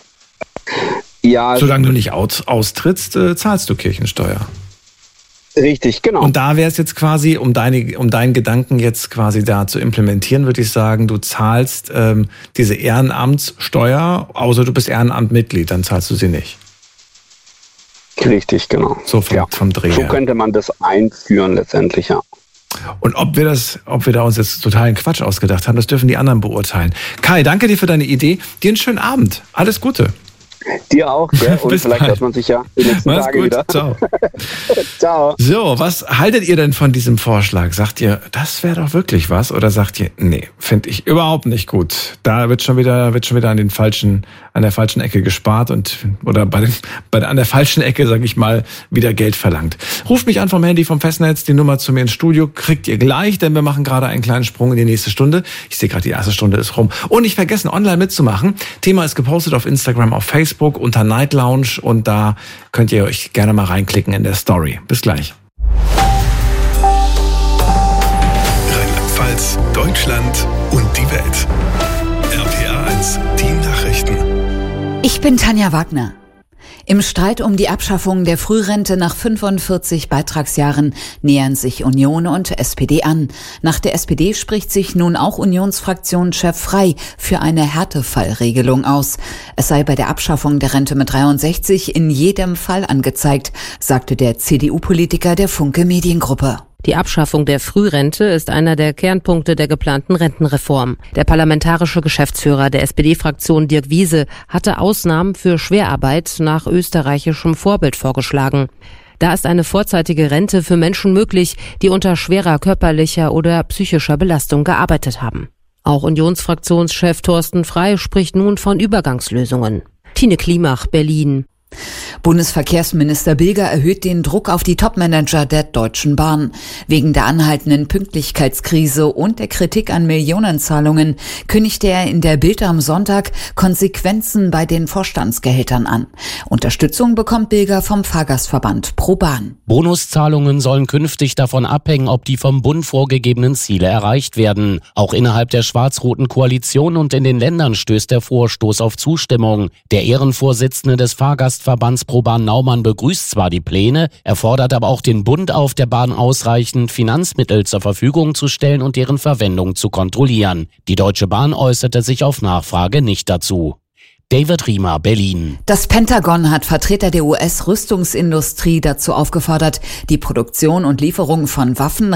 Ja. Solange du nicht aus, austrittst, äh, zahlst du Kirchensteuer. Richtig, genau. Und da wäre es jetzt quasi, um deine, um deinen Gedanken jetzt quasi da zu implementieren, würde ich sagen, du zahlst ähm, diese Ehrenamtssteuer, außer du bist Ehrenamtmitglied, dann zahlst du sie nicht. Richtig, genau. So vom, ja. vom Dreh. So könnte man das einführen letztendlich, ja. Und ob wir das, ob wir da uns jetzt totalen Quatsch ausgedacht haben, das dürfen die anderen beurteilen. Kai, danke dir für deine Idee. Dir einen schönen Abend. Alles Gute. Dir auch, gell? Und vielleicht hört man sich ja die nächsten Mach's Tage gut. wieder. Ciao. Ciao. So, was haltet ihr denn von diesem Vorschlag? Sagt ihr, das wäre doch wirklich was? Oder sagt ihr, nee, finde ich überhaupt nicht gut. Da wird schon wieder, wird schon wieder an den falschen, an der falschen Ecke gespart und oder bei den, bei der, an der falschen Ecke, sage ich mal, wieder Geld verlangt. Ruft mich an vom Handy vom Festnetz, die Nummer zu mir ins Studio kriegt ihr gleich, denn wir machen gerade einen kleinen Sprung in die nächste Stunde. Ich sehe gerade, die erste Stunde ist rum. Und nicht vergessen, online mitzumachen. Thema ist gepostet auf Instagram, auf Facebook unter Night Lounge und da könnt ihr euch gerne mal reinklicken in der Story. Bis gleich. Rheinland-Pfalz, Deutschland und die Welt. R P R eins, die Nachrichten. Ich bin Tanja Wagner. Im Streit um die Abschaffung der Frührente nach fünfundvierzig Beitragsjahren nähern sich Union und S P D an. Nach der S P D spricht sich nun auch Unionsfraktionschef Frey für eine Härtefallregelung aus. Es sei bei der Abschaffung der Rente mit dreiundsechzig in jedem Fall angezeigt, sagte der C D U-Politiker der Funke Mediengruppe. Die Abschaffung der Frührente ist einer der Kernpunkte der geplanten Rentenreform. Der parlamentarische Geschäftsführer der S P D-Fraktion Dirk Wiese hatte Ausnahmen für Schwerarbeit nach österreichischem Vorbild vorgeschlagen. Da ist eine vorzeitige Rente für Menschen möglich, die unter schwerer körperlicher oder psychischer Belastung gearbeitet haben. Auch Unionsfraktionschef Thorsten Frey spricht nun von Übergangslösungen. Tine Klimach, Berlin. Bundesverkehrsminister Bilger erhöht den Druck auf die Topmanager der Deutschen Bahn. Wegen der anhaltenden Pünktlichkeitskrise und der Kritik an Millionenzahlungen kündigte er in der Bild am Sonntag Konsequenzen bei den Vorstandsgehältern an. Unterstützung bekommt Bilger vom Fahrgastverband ProBahn. Bonuszahlungen sollen künftig davon abhängen, ob die vom Bund vorgegebenen Ziele erreicht werden. Auch innerhalb der schwarz-roten Koalition und in den Ländern stößt der Vorstoß auf Zustimmung. Der Ehrenvorsitzende des Fahrgastverbands ProBahn Naumann begrüßt zwar die Pläne, er fordert aber auch den Bund auf, der Bahn ausreichend Finanzmittel zur Verfügung zu stellen und deren Verwendung zu kontrollieren. Die Deutsche Bahn äußerte sich auf Nachfrage nicht dazu. David Riemer, Berlin. Das Pentagon hat Vertreter der U S-Rüstungsindustrie dazu aufgefordert, die Produktion und Lieferung von Waffen